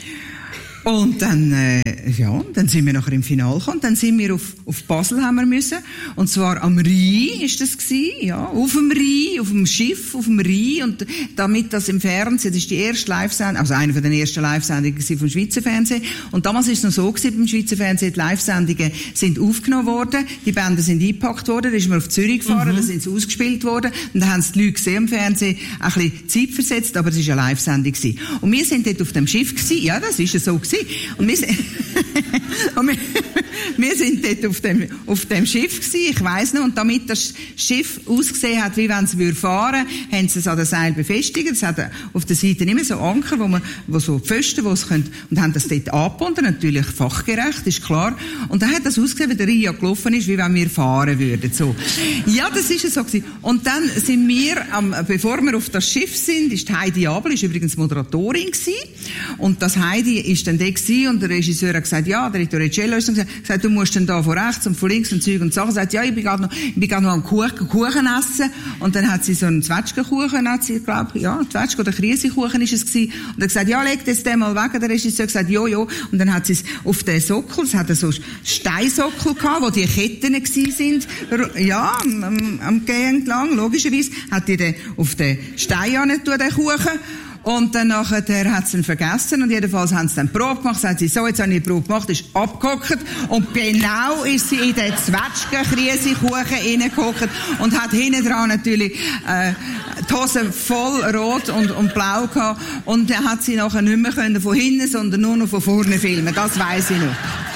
Und dann, äh, ja, dann sind wir nachher im Finale gekommen. Dann sind wir auf, auf Basel haben wir müssen. Und zwar am Rhein ist das gewesen, ja. Auf dem Rhein, auf dem Schiff, auf dem Rhein. Und damit das im Fernsehen, das ist die erste Live-Sendung, also eine von den ersten Live-Sendungen vom Schweizer Fernsehen. Und damals ist es noch so gewesen, beim Schweizer Fernsehen, die Live-Sendungen sind aufgenommen worden, die Bänder sind eingepackt worden, da ist man auf Zürich gefahren, mhm. da sind sie ausgespielt worden. Und da haben sie die Leute gesehen im Fernsehen, ein bisschen Zeit versetzt, aber es war eine Live-Sendung gewesen. Und wir sind dort auf dem Schiff gewesen, ja, das ist ja so gewesen. Und wir, und wir, wir sind dort auf dem, auf dem Schiff gewesen, ich weiss noch, und damit das Schiff ausgesehen hat, wie wenn es fahren würde, haben sie es an der Seil befestigt. Es hat auf der Seite immer so Anker, wo man, wo so Pfosten, wo es können, und haben das dort angebunden, natürlich fachgerecht, ist klar. Und dann hat das ausgesehen, wie der Ria gelaufen ist, wie wenn wir fahren würden, so. Ja, das ist es so gewesen. Und dann sind wir, am, bevor wir auf das Schiff sind, ist Heidi Abel, ist übrigens Moderatorin gewesen. Und das Heidi ist dann da gewesen, und der Regisseur hat gesagt, ja, der Torricello ist dann gesagt, gesagt, du musst dann da von rechts und von links und Zeug und Sachen. Sagt, ja, ich bin gerade noch, ich bin gerade noch am Kuchen, Kuchen essen. Und dann hat sie so einen Zwetschgenkuchen, hat sie, glaub, ja, Zwetschgen oder Kriesekuchen ist es gewesen. Und er hat gesagt, ja, leg das den mal weg. Der Regisseur hat gesagt, jo, jo. Und dann hat sie es auf den Sockel, es hat so Steinsockel gehabt, wo die Ketten gewesen sind, ja, am, am, am Gehen entlang, logischerweise, hat die den auf den Stein angetan, den Kuchen. Und dann nachher hat sie ihn vergessen und jedenfalls haben sie dann Probe gemacht, sagt sie, so, jetzt habe ich die Probe gemacht, ist abgehockt und genau ist sie in den Zwetschgen-Kriesekuchen reingehockt und hat hinten dran natürlich äh, die Hose voll rot und, und blau gehabt und dann hat sie nachher nicht mehr können von hinten, sondern nur noch von vorne filmen, das weiss ich noch.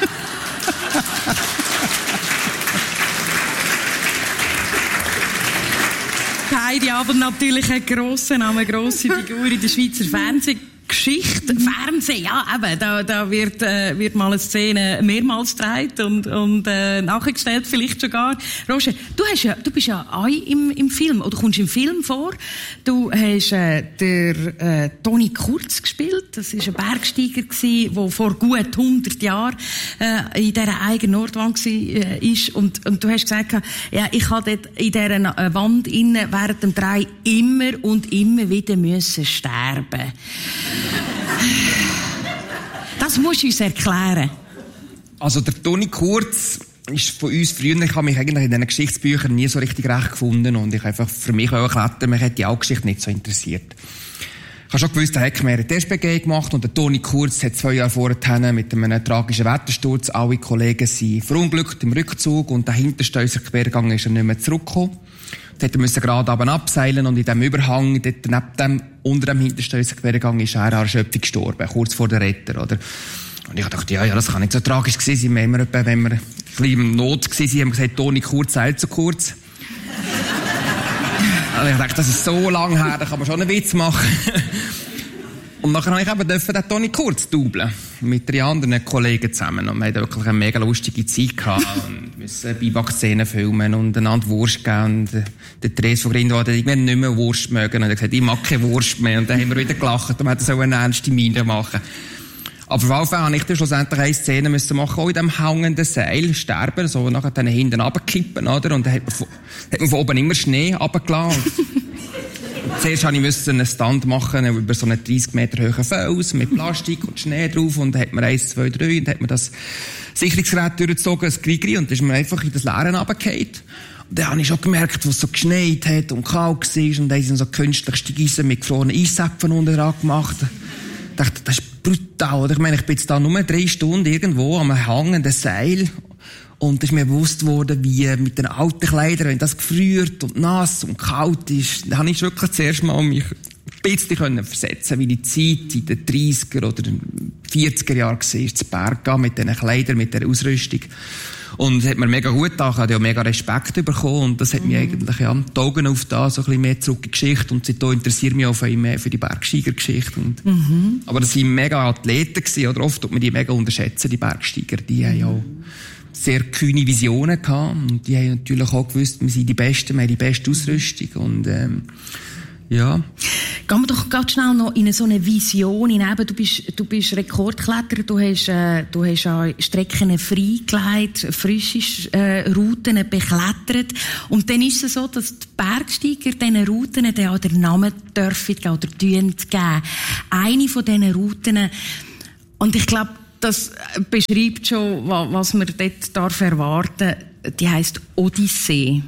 Heidi Abel natürlich ein grosser Name, eine grosse Figur in der Schweizer Fernsehgeschichte. Fernsehen, ja, eben, da, da wird, äh, wird mal eine Szene mehrmals gedreht und, und äh, nachgestellt vielleicht sogar. Roger, du, hast ja, du bist ja auch im, im Film, oder kommst im Film vor. Du hast äh, der äh, Toni Kurz gespielt. Das war ein Bergsteiger, der vor gut hundert Jahren äh, in dieser eigenen Nordwand war. Äh, und, und du hast gesagt, ja, ich habe dort in dieser Wand innen während dem Dreh immer und immer wieder müssen sterben. Das musst du uns erklären. Also der Toni Kurz ist von uns früher, ich habe mich eigentlich in diesen Geschichtsbüchern nie so richtig recht gefunden und ich einfach für mich auch erklärt, mich hat die Geschichte nicht so interessiert. Ich habe schon gewusst, er hat mehrere S P G gemacht und der Toni Kurz hat zwei Jahre vorher mit einem tragischen Wettersturz, alle Kollegen sind verunglückt im Rückzug und der hinterste Quergang ist er nicht mehr zurückgekommen. Dort musste er gerade oben abseilen und in diesem Überhang, dort neben dem, unter dem hintersten Quergang, ist er an Erschöpfung gestorben, kurz vor der Retter, oder? Und ich dachte, ja, ja, das kann nicht so tragisch gewesen sein. Wenn wir, wenn wir ein bisschen im Not gewesen sind, haben wir gesagt, Toni Kurz eilt zu kurz. Also ich dachte, das ist so lang her, da kann man schon einen Witz machen. Und nachher habe ich eben dürfen den Toni Kurz doublen. Mit drei anderen Kollegen zusammen. Und wir hatten wirklich eine mega lustige Zeit gehabt. Und müssen Biwak-Szenen filmen und einander Wurst geben. Und der Therese von Grindwald hat irgendwann nicht mehr Wurst mögen. Und er hat gesagt, ich mag keine Wurst mehr. Und dann haben wir wieder gelacht und man hätte so eine ernste Miene machen. Aber auf jeden Fall habe ich dann schlussendlich eine Szene müssen machen, auch in diesem hängenden Seil sterben, so nachher dann hinten runterkippen, oder? Und dann hat man von, hat man von oben immer Schnee runtergelassen. Zuerst musste ich einen Stand machen über so einen dreissig Meter hohen Fels mit Plastik und Schnee drauf und dann hat man eins, zwei, drei und dann hat man das Sicherungsgerät durchgezogen, das Grigri, und dann ist man einfach in das Leere runtergefallen. Und dann habe ich schon gemerkt, wo es so geschneit hat und kalt war und dann sind so künstlich Steigeisen mit gefrorenen Eiszäpfen unten dran gemacht. Ich dachte, das ist brutal. Ich meine, ich bin jetzt da nur drei Stunden irgendwo am hängenden Seil. Und es ist mir bewusst worden, wie mit den alten Kleidern, wenn das gefriert und nass und kalt ist, da habe ich wirklich zuerst mal mich ein bisschen versetzen, wie die Zeit in den dreissiger oder vierziger Jahren war, zu Berg mit diesen Kleidern, mit dieser Ausrüstung. Und es hat mir mega gut getan, ich habe ja mega Respekt bekommen und das hat mhm. mich eigentlich ja, die Augen aufgetan, so ein bisschen mehr zurück in die Geschichte und seitdem interessiert mich auch viel mehr für die Bergsteigergeschichte. Und, mhm. Aber das waren mega Athleten gewesen, oder oft tut man die mega unterschätzen, die Bergsteiger, die haben ja sehr kühne Visionen gehabt. Und die haben natürlich auch gewusst, wir sind die Besten, wir haben die beste Ausrüstung. Und, ähm, ja. Gehen wir doch ganz schnell noch in so eine Vision hinein. Du bist, du bist Rekordkletterer, du hast, äh, du hast auch Strecken freigelegt, frische äh, Routen beklettert. Und dann ist es so, dass die Bergsteiger diesen Routen dann auch den Namen dürfen geben oder geben. Eine von diesen Routen, und ich glaube, das beschreibt schon, was man dort darf erwarten darf, die heisst Odyssee.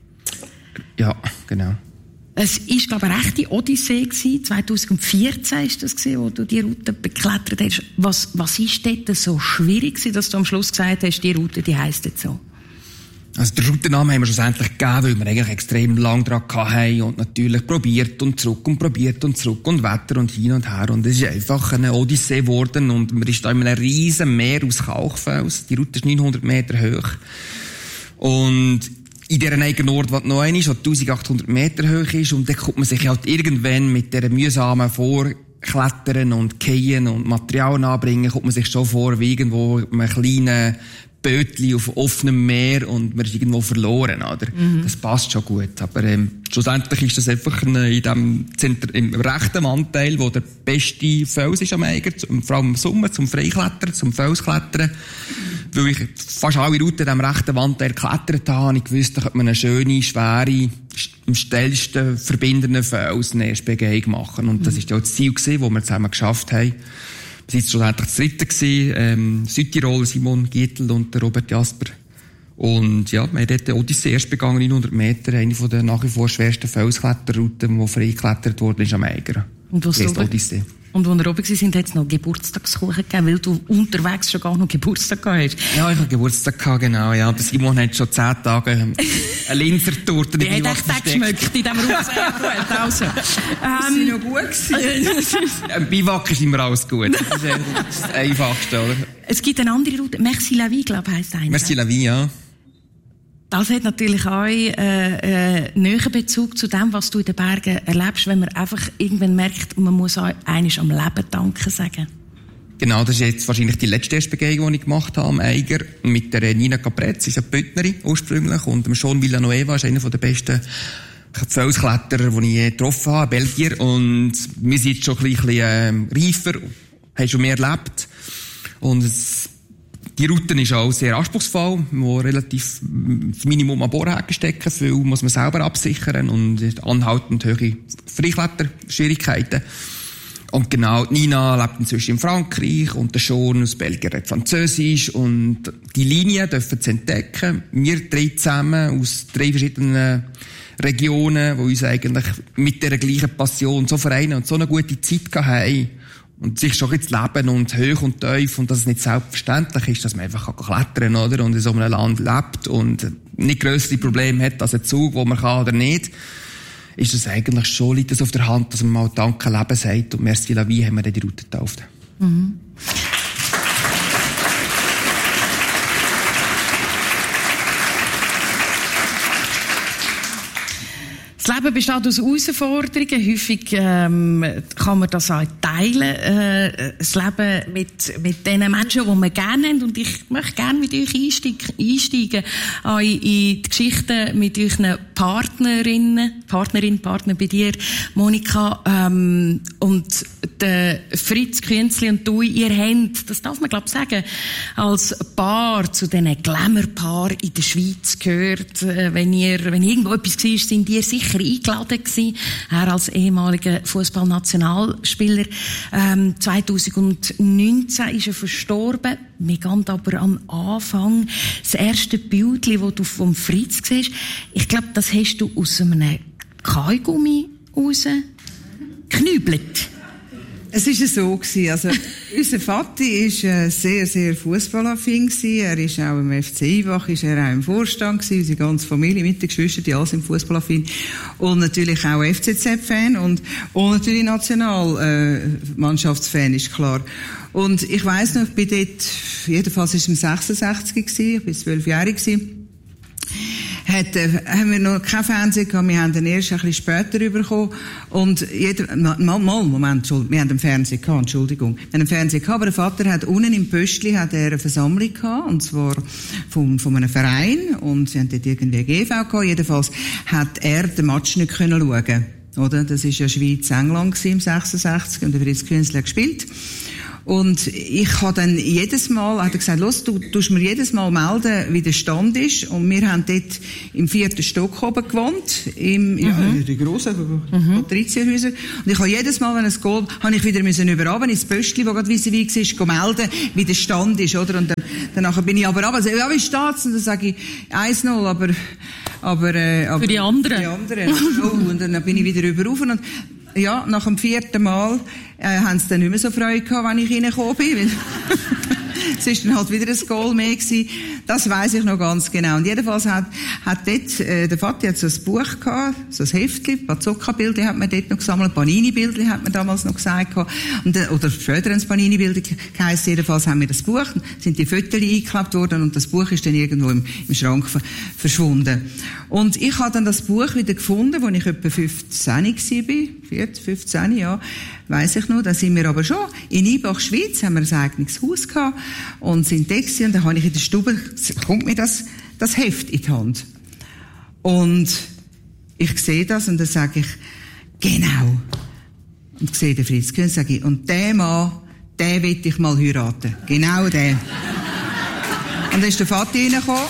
Ja, genau. Es war, glaube ich, eine rechte Odyssee gewesen. zwanzig vierzehn war das gewesen, wo du die Route beklettert hast. Was, was ist dort so schwierig gewesen, dass du am Schluss gesagt hast, die Route, die heisst jetzt so? Also, den Routennamen haben wir schlussendlich gegeben, weil wir eigentlich extrem lang dran hatten und natürlich probiert und zurück und probiert und zurück und Wetter und hin und her. Und es ist einfach eine Odyssee geworden und man ist da in einem riesen Meer aus Kalkfels. Die Route ist neunhundert Meter hoch. Und in dieser eigenen Ort, was noch ein ist, was eintausendachthundert Meter hoch ist, und dann kommt man sich halt irgendwann mit dieser mühsamen Vorklettern und Gehen und Material anbringen, kommt man sich schon vor wie irgendwo in einem kleinen Bötli auf offenem Meer und man ist irgendwo verloren, oder? Mhm. Das passt schon gut. Aber ähm, schlussendlich ist das einfach eine, in dem Zentrum, im rechten Wandteil, wo der beste Fels ist am Eiger, vor allem im Sommer, zum Freiklettern, zum Felsklettern. Weil ich fast alle Routen in diesem rechten Wandteil geklettert habe, habe ich gewusst, da könnte man eine schöne, schwere, am schnellsten verbindenden Fels eine erste Begehung machen. Und das war ja das Ziel gewesen, das wir zusammen geschafft haben. Wir waren schlussendlich das dritte gewesen, ähm, Südtirol, Simon Gietl und der Robert Jasper. Und ja, wir haben dort die Odyssee erst begangen, neunhundert Meter, eine von der nach wie vor schwersten Felskletterrouten, die freigeklettert wurde, ist am Eiger. Und was die Odyssee. Und als wir oben waren, hat es noch Geburtstagskuchen gegeben, weil du unterwegs schon gar noch Geburtstag gehabt hast. Ja, ich hatte Geburtstag gehabt, genau, ja. Aber Simon hat schon zehn Tage eine Linsertorte in den Biwak versteckt. Die hat echt geschmeckt in diesem Rucksack. Also, ähm, ist noch gut gewesen. Im Biwak ist immer alles gut. Das ist das Einfachste, oder? Es gibt eine andere Route. Merci la vie, glaube ich, heisst eine. Merci la vie, ja. Das hat natürlich auch äh, äh, näheren Bezug zu dem, was du in den Bergen erlebst, wenn man einfach irgendwann merkt, man muss auch einiges am Leben danken sagen. Genau, das ist jetzt wahrscheinlich die letzte Begehung, die ich gemacht habe am Eiger, mit der Nina Capretz, ist eine Bündnerin ursprünglich, und dem Sean Villanueva ist einer der besten Felskletterer, die ich je getroffen habe, Belgier, und wir sind jetzt schon ein bisschen äh, reifer, haben schon mehr erlebt, und es Die Route ist auch sehr anspruchsvoll, wo relativ das Minimum an Bohrhaken stecken, viel muss man selber absichern und anhaltend hohe Freikletterschwierigkeiten. Und genau, Nina lebt inzwischen in Frankreich und der Sean aus Belgien redet Französisch, und die Linien dürfen sie entdecken. Wir drei zusammen aus drei verschiedenen Regionen, die uns eigentlich mit dieser gleichen Passion so vereinen und so eine gute Zeit haben. Und sich schon jetzt leben und hoch und tief, und dass es nicht selbstverständlich ist, dass man einfach klettern kann, oder? Und in so einem Land lebt und nicht grössere Probleme hat als ein Zug, wo man kann oder nicht, ist es eigentlich schon, liegt das auf der Hand, dass man mal Danke Leben sagt, und Merci la vie haben wir dann die Route getauft. Mhm. Das Leben besteht aus Herausforderungen. Häufig ähm, kann man das auch teilen. Äh, das Leben mit, mit den Menschen, die man gerne haben. Und ich möchte gerne mit euch einsteigen, einsteigen auch in die Geschichten mit euren Partnerinnen, Partnerin, Partner bei dir, Monika. Ähm, und der Fritz Künzli und du, ihr habt, das darf man glaube ich sagen, als Paar zu diesen Glamour-Paaren in der Schweiz gehört. Äh, wenn ihr, wenn irgendwo etwas war, sind ihr sicher eingeladen gewesen. Er als ehemaliger Fußballnationalspieler. Ähm, zweitausendneunzehn ist er verstorben. Wir gehen aber am Anfang. Das erste Bild, das du vom Fritz siehst, ich glaube, das hast du aus einem Kaugummi rausgeknübelt. Es war so gewesen. Also, unser Vati ist äh, sehr, sehr fußballaffin gewesen. Er ist auch im F C Ivach, ist er auch im Vorstand gewesen. Unsere ganze Familie mit den Geschwistern, die alle sind fußballaffin. Und natürlich auch F C Z-Fan und, und natürlich Nationalmannschaftsfan, äh, ist klar. Und ich weiss noch, ich bin dort, jedenfalls ist es im sechsundsechzig gewesen, ich bin zwölfjährig gewesen. hat, äh, haben wir noch kein Fernsehen gehabt, wir haben den erst ein bisschen später bekommen. Und jeder, mal, mal, Moment, Entschuldigung, wir haben einen Fernseher gehabt, Entschuldigung. Wir haben einen Fernseher gehabt, aber der Vater hat unten im Pöstli hat er eine Versammlung gehabt, und zwar vom, von einem Verein, und sie haben dort irgendwie eine G V gehabt. Jedenfalls hat er den Match nicht können schauen. Oder? Das war ja Schweiz-England im sechsundsechzig, und der Fritz Künzli hat gespielt. Und ich habe dann jedes Mal, hat er gesagt, los, du tust mir jedes Mal melden, wie der Stand ist. Und wir haben dort im vierten Stock oben gewohnt, im, ja, mhm. die grossen mhm. Patrizierhäuser. Und ich habe jedes Mal, wenn es geht, habe ich wieder müssen überhaben ins Pöstli, wo gerade vis-à-vis war, melden, wie derStand ist, oder? Und dann, danach bin ich aber runter, also, ja, wie steht's? Und dann sage ich, eins null, aber, aber, äh, aber. Für die anderen. Für die anderen. Oh, und dann bin ich wieder über rauf. Und, ja, nach dem vierten Mal äh, haben sie dann nicht mehr so Freude gehabt, wenn ich reingekommen bin. Es ist dann halt wieder ein Goal mehr gewesen. Das weiss ich noch ganz genau. Und jedenfalls hat, hat dort, äh, der Vati hat so ein Buch gehabt, so ein Heftchen, Bazooka-Bilder hat man dort noch gesammelt, Panini-Bilder hat man damals noch gesagt gehabt. Und, äh, oder später ein Panini-Bilder geheißen. Jedenfalls haben wir das Buch, sind die Fotos eingeklebt worden, und das Buch ist dann irgendwo im, im Schrank verschwunden. Und ich habe dann das Buch wieder gefunden, als ich etwa fünfzehn war, vierzehn, fünfzehn, ja, weiss ich noch. Da sind wir aber schon in Ibach, Schweiz, haben wir ein eigenes Haus gehabt und sind da gewesen, und dann habe ich in der Stube, kommt mir das, das Heft in die Hand. Und ich sehe das, und dann sage ich, genau. Und sehe den Fritz Künzli, sage ich, und der Mann, den will ich mal heiraten. Genau der. Und dann ist der Vater reingekommen.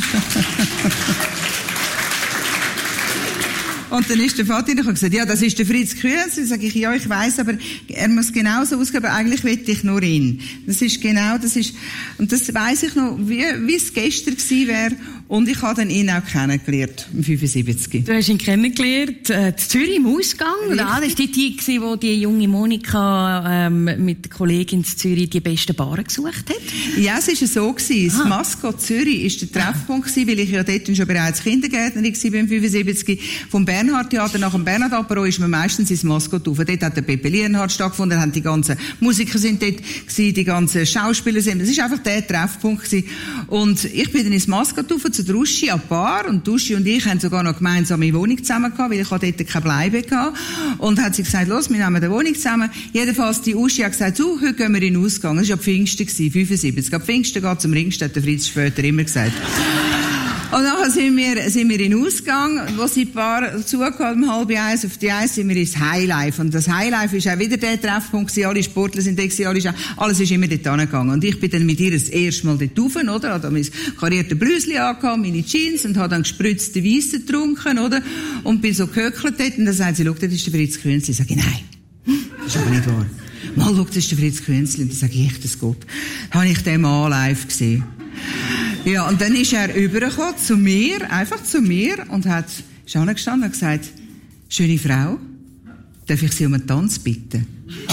Und dann ist der Vater reingekommen und gesagt, ja, das ist der Fritz Künzli. Dann sage ich, ja, ich weiss, aber er muss genauso ausgehen, aber eigentlich will ich nur ihn. Das ist genau, das ist, und das weiss ich noch, wie, wie es gestern gewesen wäre. Und ich habe dann ihn auch kennengelernt, im fünfundsiebzig. Du hast ihn kennengelernt, äh, in Zürich im Ausgang, oder? Das war die Zeit gewesen, wo die junge Monika, ähm, mit der Kollegin in Zürich die besten Baren gesucht hat? Ja, es war so gewesen. Das Maskott Zürich war der Treffpunkt gewesen, weil ich ja dort schon bereits Kindergärtnerin war, beim fünfundsiebzig. Vom Bernhard-Theater nach dem Bernhard-Apero ist man meistens ins Maskott rauf. Dort hat der Pepe Lienhardt stattgefunden, da haben die ganzen Musiker sind dort gewesen, die ganzen Schauspieler sind. Das war einfach der Treffpunkt gewesen. Und ich bin dann ins Maskott rauf, zu der Uschi an Bar, und die Uschi und ich haben sogar noch gemeinsame Wohnung zusammen gehabt, weil ich dort keine Bleibe gehabt. Und hat sie gesagt, los, wir nehmen eine Wohnung zusammen. Jedenfalls, die Uschi hat gesagt, so, heute gehen wir in den Ausgang. Das war ja Pfingsten gewesen, fünfundsiebzig. Ab Pfingsten geht zum Ringstedt, hat der Fritz später immer gesagt. Und nachher sind wir, sind wir in den Ausgang, wo sie ein paar zugekommen, um halb eins, auf die eins sind wir ins Highlife. Und das Highlife ist auch wieder der Treffpunkt gewesen, alle Sportler sind da gewesen, alle, alles ist immer dort angegangen. Und ich bin dann mit ihr das erste Mal dort rauf, oder? Habe mein kariertes Blüsli angehabt, meine Jeans, und habe dann gespritzte Weisse getrunken, oder? Und bin so gehöckelt dort, und dann sagt sie, schau, das ist der Fritz Künzli. Ich sage, nein, das ist aber nicht wahr. Mal, schau, das ist der Fritz Künzli. Und dann sage ich, echt, das Gott. Da habe ich den Mann live gesehen. Ja, und dann ist er übergekommen zu mir, einfach zu mir, und hat, ist angestanden und gesagt, schöne Frau, darf ich Sie um einen Tanz bitten?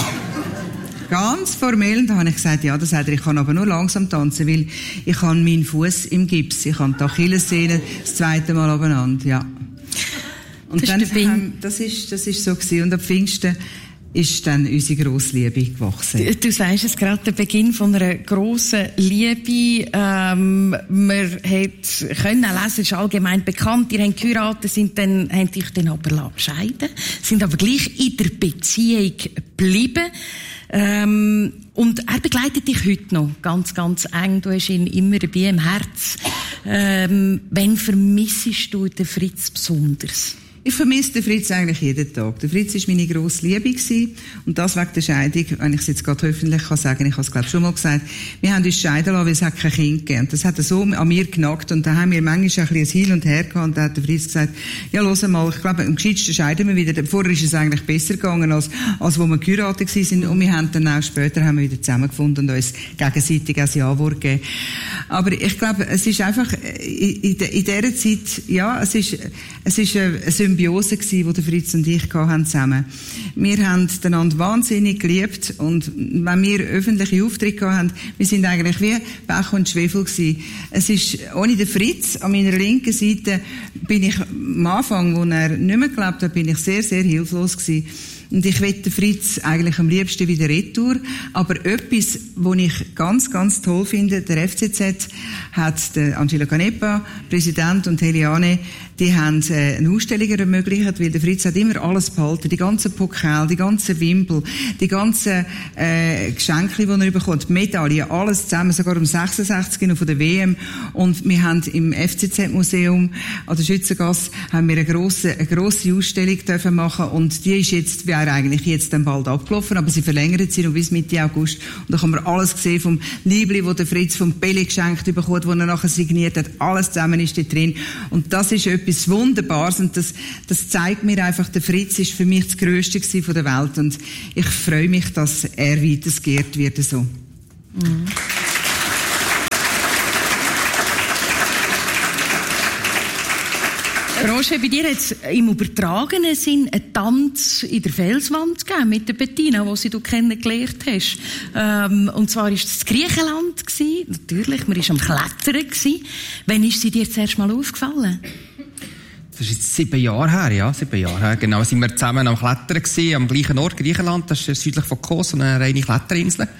Ganz formell, und da habe ich gesagt, ja, das sagt er, ich kann aber nur langsam tanzen, weil ich habe meinen Fuß im Gips, ich habe die Achillessehne das zweite Mal abeinander, ja. Und das dann, ist ähm, das ist, das ist so gewesen, und am Pfingsten ist dann unsere grosse Liebe gewachsen. Du, du sagst es gerade, der Beginn von einer grossen Liebe. Ähm, man hat können lesen, es ist allgemein bekannt, ihr habt geheiratet, sind dann, haben dich dann aber scheiden, sind aber gleich in der Beziehung geblieben. Ähm, und er begleitet dich heute noch ganz, ganz eng. Du hast ihn immer dabei im Herz. Ähm, wann vermissest du den Fritz besonders? Ich vermisse den Fritz eigentlich jeden Tag. Der Fritz war meine grosse Liebe gewesen. Und das wegen der Scheidung, wenn ich es jetzt gerade öffentlich kann sagen, ich habe es glaube ich schon mal gesagt, wir haben uns scheiden lassen, weil es hat kein Kind gegeben. Und das hat so an mir genagt. Und da haben wir manchmal ein bisschen Hin und Her gehabt. Und da hat der Fritz gesagt, ja, los mal, ich glaube, am gescheitsten scheiden wir wieder. Vorher ist es eigentlich besser gegangen, als, als wo wir geheiratet sind. Und wir haben dann auch später haben wir wieder zusammengefunden und uns gegenseitig ein Ja-Wort gegeben. Aber ich glaube, es ist einfach, in, in, in dieser Zeit, ja, es ist, es ist eine Symbiose gewesen, die der Fritz und ich hatten zusammen. Wir haben einander wahnsinnig geliebt, und wenn wir öffentliche Auftritte hatten, wir sind eigentlich wie Pech und Schwefel gewesen. Es ist, ohne den Fritz an meiner linken Seite bin ich am Anfang, wo er nicht mehr gelebt hat, bin ich sehr, sehr hilflos gewesen. Und ich wette Fritz eigentlich am liebsten wieder retour. Aber etwas, was ich ganz, ganz toll finde, der F C Z hat der Angelo Canepa, Präsident, und Heliane, die haben äh, eine Ausstellung ermöglicht, weil der Fritz hat immer alles behalten, die ganzen Pokal, die ganzen Wimpel, die ganzen äh, Geschenke, die er bekommt, Medaillen, alles zusammen, sogar um sechsundsechzig noch von der W M. Und wir haben im F C Z-Museum an der Schützengasse haben wir eine grosse, eine grosse Ausstellung dürfen machen, und die ist jetzt, wäre eigentlich jetzt dann bald abgelaufen, aber sie verlängert sie noch bis Mitte August. Und da kann man alles sehen vom Liebli, wo der Fritz vom Pele geschenkt bekommt, wo er nachher signiert hat, alles zusammen ist da drin. Und das ist etwas Wunderbares, und das, das zeigt mir einfach, der Fritz ist für mich das Grösste von der Welt, und ich freue mich, dass er weitergeehrt wird so. Mhm. Roger, bei dir hat es im übertragenen Sinn einen Tanz in der Felswand gegeben mit der Bettina, die sie du kennengelernt hast. Ähm, und zwar war es Griechenland gewesen. Natürlich, man war am Klettern gewesen. Wann ist sie dir das erste Mal aufgefallen? Das ist jetzt sieben Jahre her, ja, sieben Jahre her. Genau, sind wir zusammen am Klettern gewesen, am gleichen Ort, Griechenland. Das ist südlich von Kos, eine reine Kletterinsel.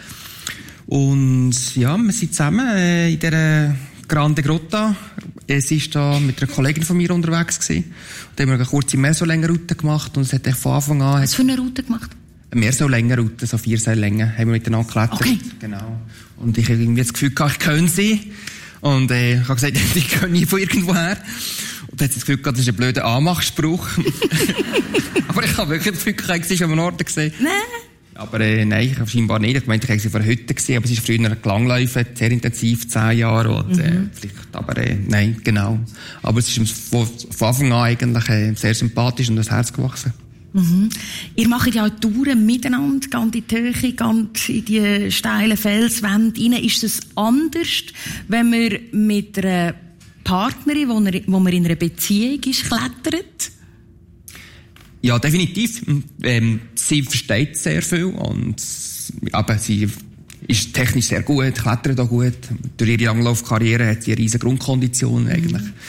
Und ja, wir sind zusammen äh, in dieser Grande Grotta. Sie ist da mit einer Kollegin von mir unterwegs gewesen. Und haben wir eine kurze Meersäulenroute gemacht, und es hat von Anfang an... Was für eine Route gemacht? Eine Meersäulenroute, so vier Seillängen, haben wir miteinander geklettert. Okay. Genau. Und ich habe irgendwie das Gefühl gehabt, ich kenne sie. Und äh, ich habe gesagt, ich kenne nie von irgendwoher. Und dann hat sie das Gefühl gehabt, das ist ein blöder Anmachspruch. Aber ich habe wirklich das Gefühl gehabt, ich habe schon am Ort gesehen. Nein. Aber äh, nein, ich habe scheinbar nicht. Ich meinte, ich habe sie vor heute gesehen, aber sie ist früher gelangläufen, sehr intensiv, zehn Jahre. Und, mhm. äh, vielleicht, aber äh, nein, genau. Aber es ist von, von Anfang an eigentlich äh, sehr sympathisch und das Herz gewachsen. Mhm. Ihr macht ja auch Touren miteinander, ganz in die Höhe, ganz in die steilen Felswände rein. Ist es anders, wenn man mit einer Partnerin, wo, er, wo man in einer Beziehung ist, klettert? Ja, definitiv. Ähm, sie versteht sehr viel, und, aber sie ist technisch sehr gut, klettert auch gut. Durch ihre Langlaufkarriere hat sie eine riesige Grundkondition eigentlich. Mhm.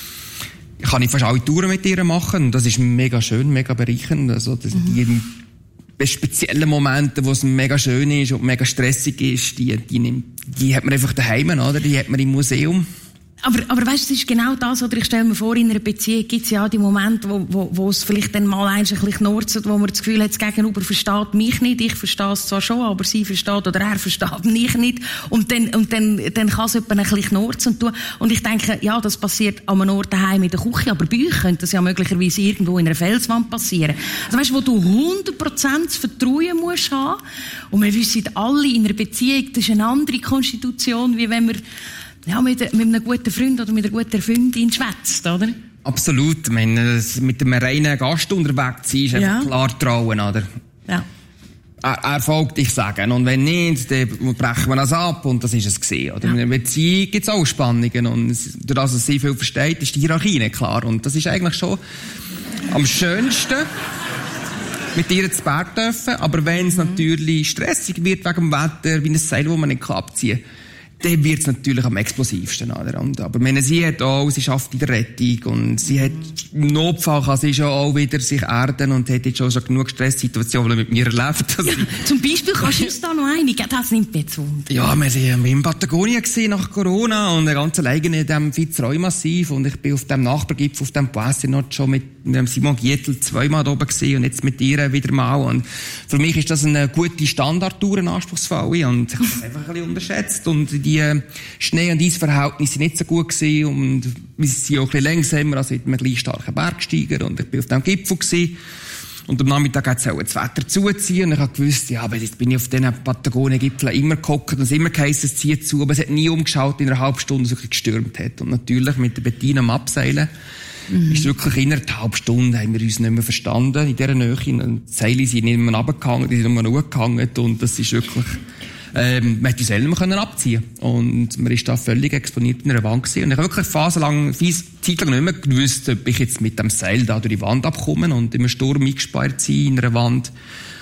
Kann ich fast alle Touren mit ihr machen, und das ist mega schön, mega bereichernd. Also, das, mhm. die speziellen Momente, wo es mega schön ist und mega stressig ist, die, die, nimmt, die hat man einfach daheim, oder? Die hat man im Museum. Aber, aber weißt du, das ist genau das, oder ich stelle mir vor, in einer Beziehung gibt es ja die Momente, wo, wo, wo es vielleicht dann mal ein bisschen knurzt, wo man das Gefühl hat, das Gegenüber versteht mich nicht, ich verstehe es zwar schon, aber sie versteht oder er versteht mich nicht, und dann, und dann, dann kann es jemand ein bisschen knurzen tun. Und ich denke, ja, das passiert an einem Ort daheim in der Küche, aber bei euch könnte das ja möglicherweise irgendwo in einer Felswand passieren. Also weißt du, wo du hundert Prozent das Vertrauen musst haben, und wir wissen alle, in einer Beziehung, das ist eine andere Konstitution, wie wenn wir ja, mit, mit einem guten Freund oder mit einer guten Freundin schwätzt, oder? Absolut. Ich meine, mit einem reinen Gast unterwegs sein, ist einfach ja. klar trauen, oder? Ja. Er, er folgt, ich sage. Und wenn nicht, dann brechen wir das ab, und das ist es gewesen, oder? Ja. In einer Beziehung gibt es auch Spannungen, und durch das, was sie viel versteht, ist die Hierarchie nicht klar. Und das ist eigentlich schon am schönsten, mit ihr zu Berg dürfen. Aber wenn es mhm. natürlich stressig wird wegen dem Wetter, wie ein Seil, das man nicht abziehen kann, dann wird es natürlich am explosivsten. Oder? Und, aber meine, sie hat auch, sie schafft in der Rettung, und sie hat, im Notfall kann sie schon auch wieder sich erden, und hat jetzt schon, schon genug Stresssituationen mit mir erlebt. Ja, zum Beispiel kannst du uns da noch eine, das nimmt mich jetzt Wunder. Ja, wir waren in Patagonien gewesen, nach Corona, und ganz alleine in diesem Fitzroy-Massiv, und ich bin auf dem Nachbargipfel, auf dem Poisson schon mit dem Simon Gietl zweimal da oben gewesen, und jetzt mit ihr wieder mal. Und für mich ist das eine gute Standardtour, eine anspruchsvolle, und ich habe es einfach ein bisschen unterschätzt, und die Schnee- und Eisverhältnisse nicht so gut gewesen, und wir sind auch ein bisschen langsamer als mit einem gleich starken Bergsteiger, und ich bin auf dem Gipfel gewesen. Und am Nachmittag hat es auch das Wetter zuziehen, und ich habe gewusst, ja, aber jetzt bin ich auf diesen Patagonien-Gipfeln immer gehockt, und es immer geheißen, es zieht zu, aber es hat nie umgeschaut in einer halben Stunde, so gestürmt hat. Und natürlich mit der Bettina am Abseilen, mhm. ist wirklich innerhalb einer halben Stunde haben wir uns nicht mehr verstanden in dieser Nähe, und die Seile sind nicht mehr runtergehangen, die sind nur noch hochgehangen, und das ist wirklich... Ähm, man hätte uns selber können abziehen, und man ist da völlig exponiert in einer Wand gewesen. Und ich habe wirklich phasenlang, Zeit lang nicht mehr gewusst, ob ich jetzt mit dem Seil da durch die Wand abkomme und im Sturm eingesperrt sein in einer Wand.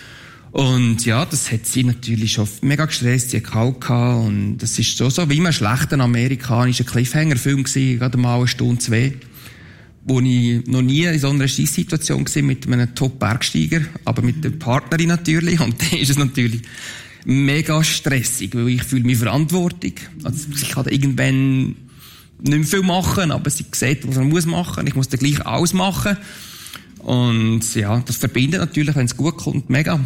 Und ja, das hat sie natürlich schon mega gestresst, sie hat kalt gehabt, und das ist so, so wie immer ein schlechter amerikanischer Cliffhanger-Film gewesen, gerade mal eine Stunde, zwei, wo ich noch nie in so einer Scheisssituation war mit einem Top-Bergsteiger, aber mit der Partnerin natürlich. Und dann ist es natürlich mega stressig, weil ich fühle mich Verantwortung. Also ich kann da irgendwann nicht mehr viel machen, aber sie sieht, was man muss machen. Ich muss dann gleich alles machen. Und ja, das verbindet natürlich, wenn es gut kommt, mega.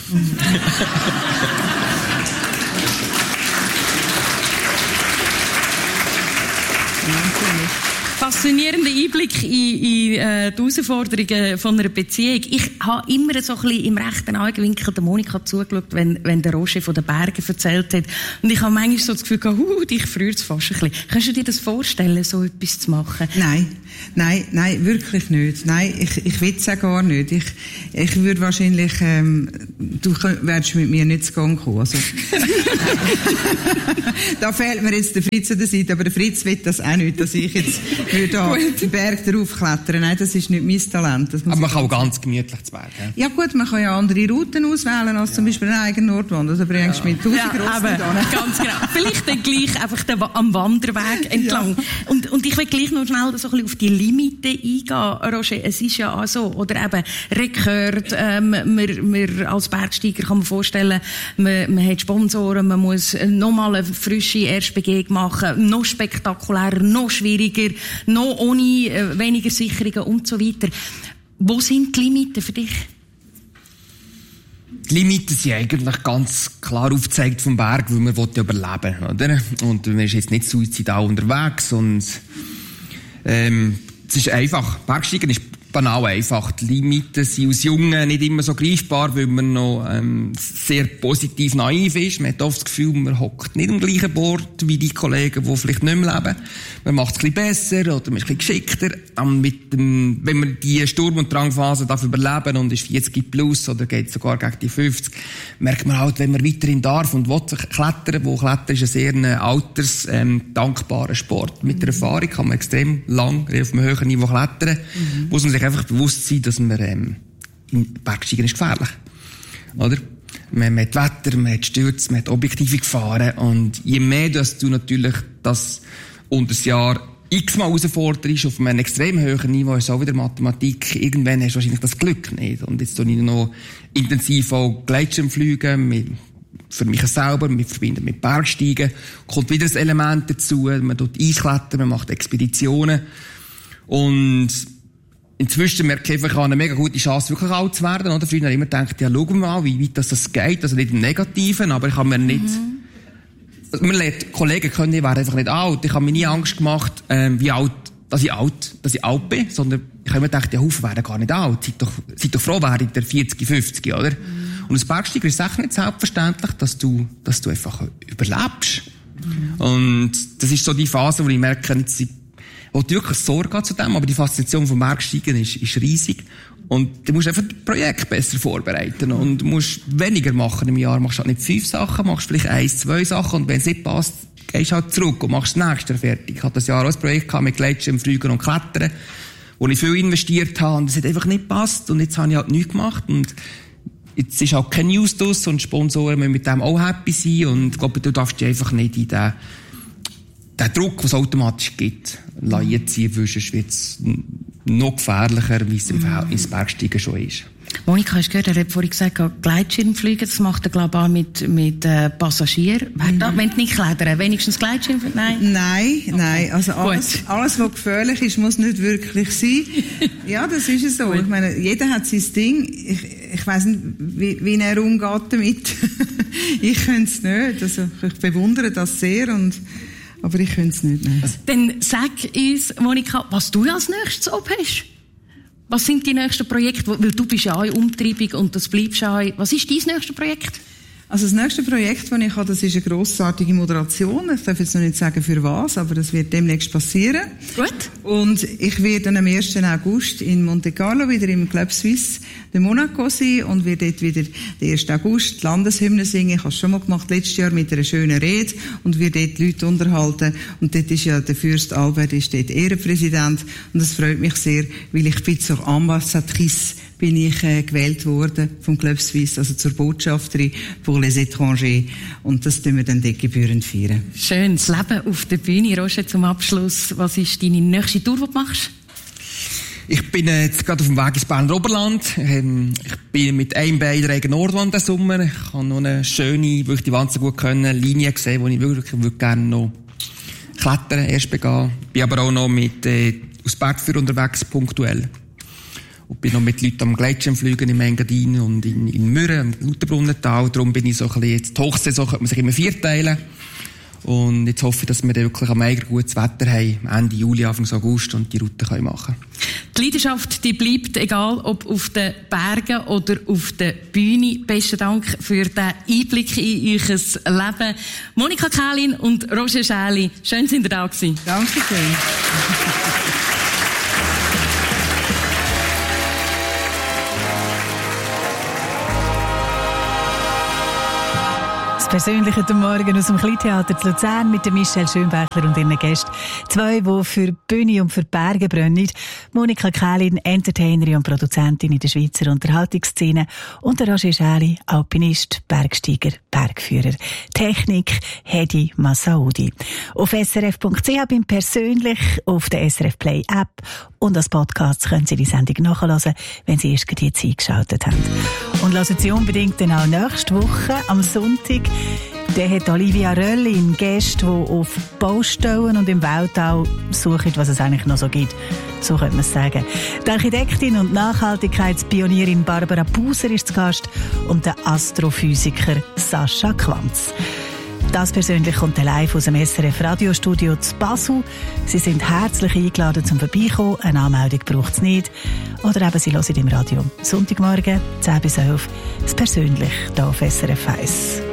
Faszinierender Einblick in, in äh, die Herausforderungen von einer Beziehung. Ich habe immer so ein bisschen im rechten Augenwinkel der Monika zugeschaut, wenn, wenn der Roger von den Bergen erzählt hat. Und ich habe manchmal so das Gefühl gehabt, huh, dich freut es fast ein bisschen. Kannst du dir das vorstellen, so etwas zu machen? Nein, nein, nein, wirklich nicht. Nein, ich, ich will es auch gar nicht. Ich, ich würde wahrscheinlich, ähm, du wärst mit mir nicht zu Gang kommen. Also, da fehlt mir jetzt der Fritz an der Seite, aber der Fritz will das auch nicht, dass ich jetzt würde da den Berg drauf klettern. Nein, das ist nicht mein Talent. Das muss aber man kann auch ganz gemütlich zu Berg. Ja? Ja gut, man kann ja andere Routen auswählen, als ja. zum Beispiel eine eigene Nordwand. Also bringst du ja. mit tausend ja, Rossen da. Ganz genau. Vielleicht dann gleich einfach den, am Wanderweg entlang. Ja. Und, und ich will gleich noch schnell so ein bisschen auf die Limite eingehen, Roger. Es ist ja auch so, oder eben Rekord, ähm, man, man als Bergsteiger kann man vorstellen, man, man hat Sponsoren, man muss nochmal eine frische Erstbegehung machen, noch spektakulärer, noch schwieriger, noch ohne äh, weniger Sicherungen und so weiter. Wo sind die Limiten für dich? Die Limiten sind eigentlich ganz klar aufgezeigt vom Berg, weil man ja überleben will, oder? Und man ist jetzt nicht suizidal unterwegs und ähm, es ist einfach. Bergsteigen ist banal einfach. Die Limiten sind als Jungen nicht immer so greifbar, weil man noch ähm, sehr positiv naiv ist. Man hat oft das Gefühl, man hockt nicht am gleichen Bord wie die Kollegen, die vielleicht nicht mehr leben. Man macht es ein bisschen besser oder man ist ein bisschen geschickter. Ähm, mit dem, wenn man die Sturm- und Drangphase darf überleben und ist vierzig plus oder geht sogar gegen die fünfzig, merkt man halt, wenn man weiterhin darf und will klettern, wo Klettern ist ein sehr ein alters, ähm, dankbarer Sport. Mit der Erfahrung kann man extrem lang auf einem höheren Niveau klettern. Mhm. Muss man sich einfach bewusst sein, dass man, ähm, Bergsteigen ist gefährlich. Oder? Man, man hat Wetter, man hat Stürze, man hat objektive Gefahren. Und je mehr, dass du natürlich das unter das Jahr x-mal herausforderst, auf einem extrem hohen Niveau, ist auch wieder Mathematik, irgendwann hast du wahrscheinlich das Glück nicht. Und jetzt tue ich noch intensiv auch Gleitschirmfliegen, mit, für mich selber, mit verbinden mit Bergsteigen, kommt wieder ein Element dazu, man tut Eisklettern, man macht Expeditionen. Und inzwischen merke ich einfach, ich habe eine mega gute Chance, wirklich alt zu werden. Oder? Früher habe ich immer gedacht, ja, schauen wir mal, wie weit das, das geht. Also nicht im Negativen, aber ich habe mir nicht... Mhm. Also man lernt, Kollegen können, ich wäre einfach nicht alt. Ich habe mir nie Angst gemacht, ähm, wie alt, dass ich alt, dass ich alt bin. Sondern ich habe mir gedacht, ja, Haufen wären gar nicht alt. Seid doch, seid doch froh, wäre der vierzig, fünfzig, oder? Mhm. Und als Bergsteiger ist es echt nicht selbstverständlich, dass du, dass du einfach überlebst. Mhm. Und das ist so die Phase, wo ich merke, jetzt, wo du wirklich Sorge hat zu dem, aber die Faszination vom Bergsteigen ist, ist riesig. Und du musst einfach das Projekt besser vorbereiten. Und du musst weniger machen im Jahr. Machst halt nicht fünf Sachen, machst vielleicht eins, zwei Sachen. Und wenn es nicht passt, gehst du halt zurück und machst das nächste fertig. Ich hatte das Jahr auch ein Projekt mit Gleitschirm, Fliegen und Klettern, wo ich viel investiert habe. Und es hat einfach nicht gepasst. Und jetzt habe ich halt nichts gemacht. Und jetzt ist halt kein News draus. Und Sponsoren müssen mit dem auch happy sein. Und ich glaube, du darfst dich einfach nicht in den den Druck, den es automatisch gibt, einziehen, weil sonst wird es noch gefährlicher, wie es im Verhältnis Bergsteigen schon ist. Monika, hast du gehört, er hat vorhin gesagt, Gleitschirmfliegen, das macht er, glaube ich, auch mit, mit äh, Passagieren. Mhm. Wenn du nicht klettern, wenigstens Gleitschirm? Nein? Nein, okay. Nein. Also alles, alles, was gefährlich ist, muss nicht wirklich sein. Ja, das ist es so. Gut. Ich meine, jeder hat sein Ding. Ich, ich weiss nicht, wie, wie er umgeht damit. Ich könnte es nicht. Also, ich bewundere das sehr und aber ich könnte es nicht. Nein. Dann sag uns, Monika, was du als nächstes oben hast. Was sind die nächsten Projekte? Weil du bist ja auch in Umtreibung und das bleibst auch. Was ist dein nächstes Projekt? Also das nächste Projekt, das ich habe, das ist eine grossartige Moderation. Ich darf jetzt noch nicht sagen, für was, aber das wird demnächst passieren. Gut. Und ich werde dann am ersten August in Monte Carlo wieder im Club Suisse de Monaco sein und werde dort wieder den ersten August die Landeshymne singen. Ich habe es schon mal gemacht, letztes Jahr mit einer schönen Rede und werde dort die Leute unterhalten. Und dort ist ja der Fürst Albert, ist dort Ehrenpräsident und das freut mich sehr, weil ich bin zur Ambassadrice bin ich äh, gewählt worden vom Club Suisse, also zur Botschafterin pour les étrangers. Und das tun wir dann dort gebührend feiern. Schön, das Leben auf der Bühne. Roger, zum Abschluss, was ist deine nächste Tour, die du machst? Ich bin jetzt gerade auf dem Weg ins Berner Oberland. Ich bin mit einem Bein in Nordwand diesen Sommer. Ich habe noch eine schöne, wirklich die Wand so gut können, Linie gesehen, wo ich wirklich, wirklich gerne noch klettern, erst begehen. Ich bin aber auch noch mit, äh, aus Bergführer unterwegs, punktuell. Und bin noch mit Leuten am Gletschernflügen im Engadin und in, in Mürren, im Lauterbrunnental. Darum bin ich so ein bisschen, jetzt die Hochsaison könnte man sich immer vierteilen. Und jetzt hoffe ich, dass wir dann wirklich am Eiger gutes Wetter haben, Ende Juli, Anfang August, und die Route können machen. Die Leidenschaft, die bleibt, egal ob auf den Bergen oder auf der Bühne. Besten Dank für den Einblick in euer Leben. Monika Kählin und Roger Schäli, schön, dass ihr da gewesen. Danke schön. Persönlich heute Morgen aus dem Kleintheater zu Luzern mit Michelle Schönbächler und ihren Gästen. Zwei, die für die Bühne und für die Berge brennen. Monika Kählin, Entertainerin und Produzentin in der Schweizer Unterhaltungsszene. Und der Roger Schäli, Alpinist, Bergsteiger, Bergführer. Technik, Hedi Massaoudi. Auf s r f punkt c h bin persönlich, auf der S R F Play App und als Podcast können Sie die Sendung nachhören, wenn Sie erst jetzt eingeschaltet haben. Und hören Sie unbedingt dann auch nächste Woche am Sonntag. Der hat Olivia Röllin Gäste, die auf Baustellen und im Weltall suchen, was es eigentlich noch so gibt. So könnte man es sagen. Die Architektin und Nachhaltigkeitspionierin Barbara Buser ist zu Gast und der Astrophysiker Sascha Quanz. Das persönlich kommt live aus dem S R F Radiostudio zu Basel. Sie sind herzlich eingeladen zum Vorbeikommen. Eine Anmeldung braucht es nicht. Oder eben, Sie hören im Radio. Sonntagmorgen, zehn bis elf, das persönlich hier auf S R F eins.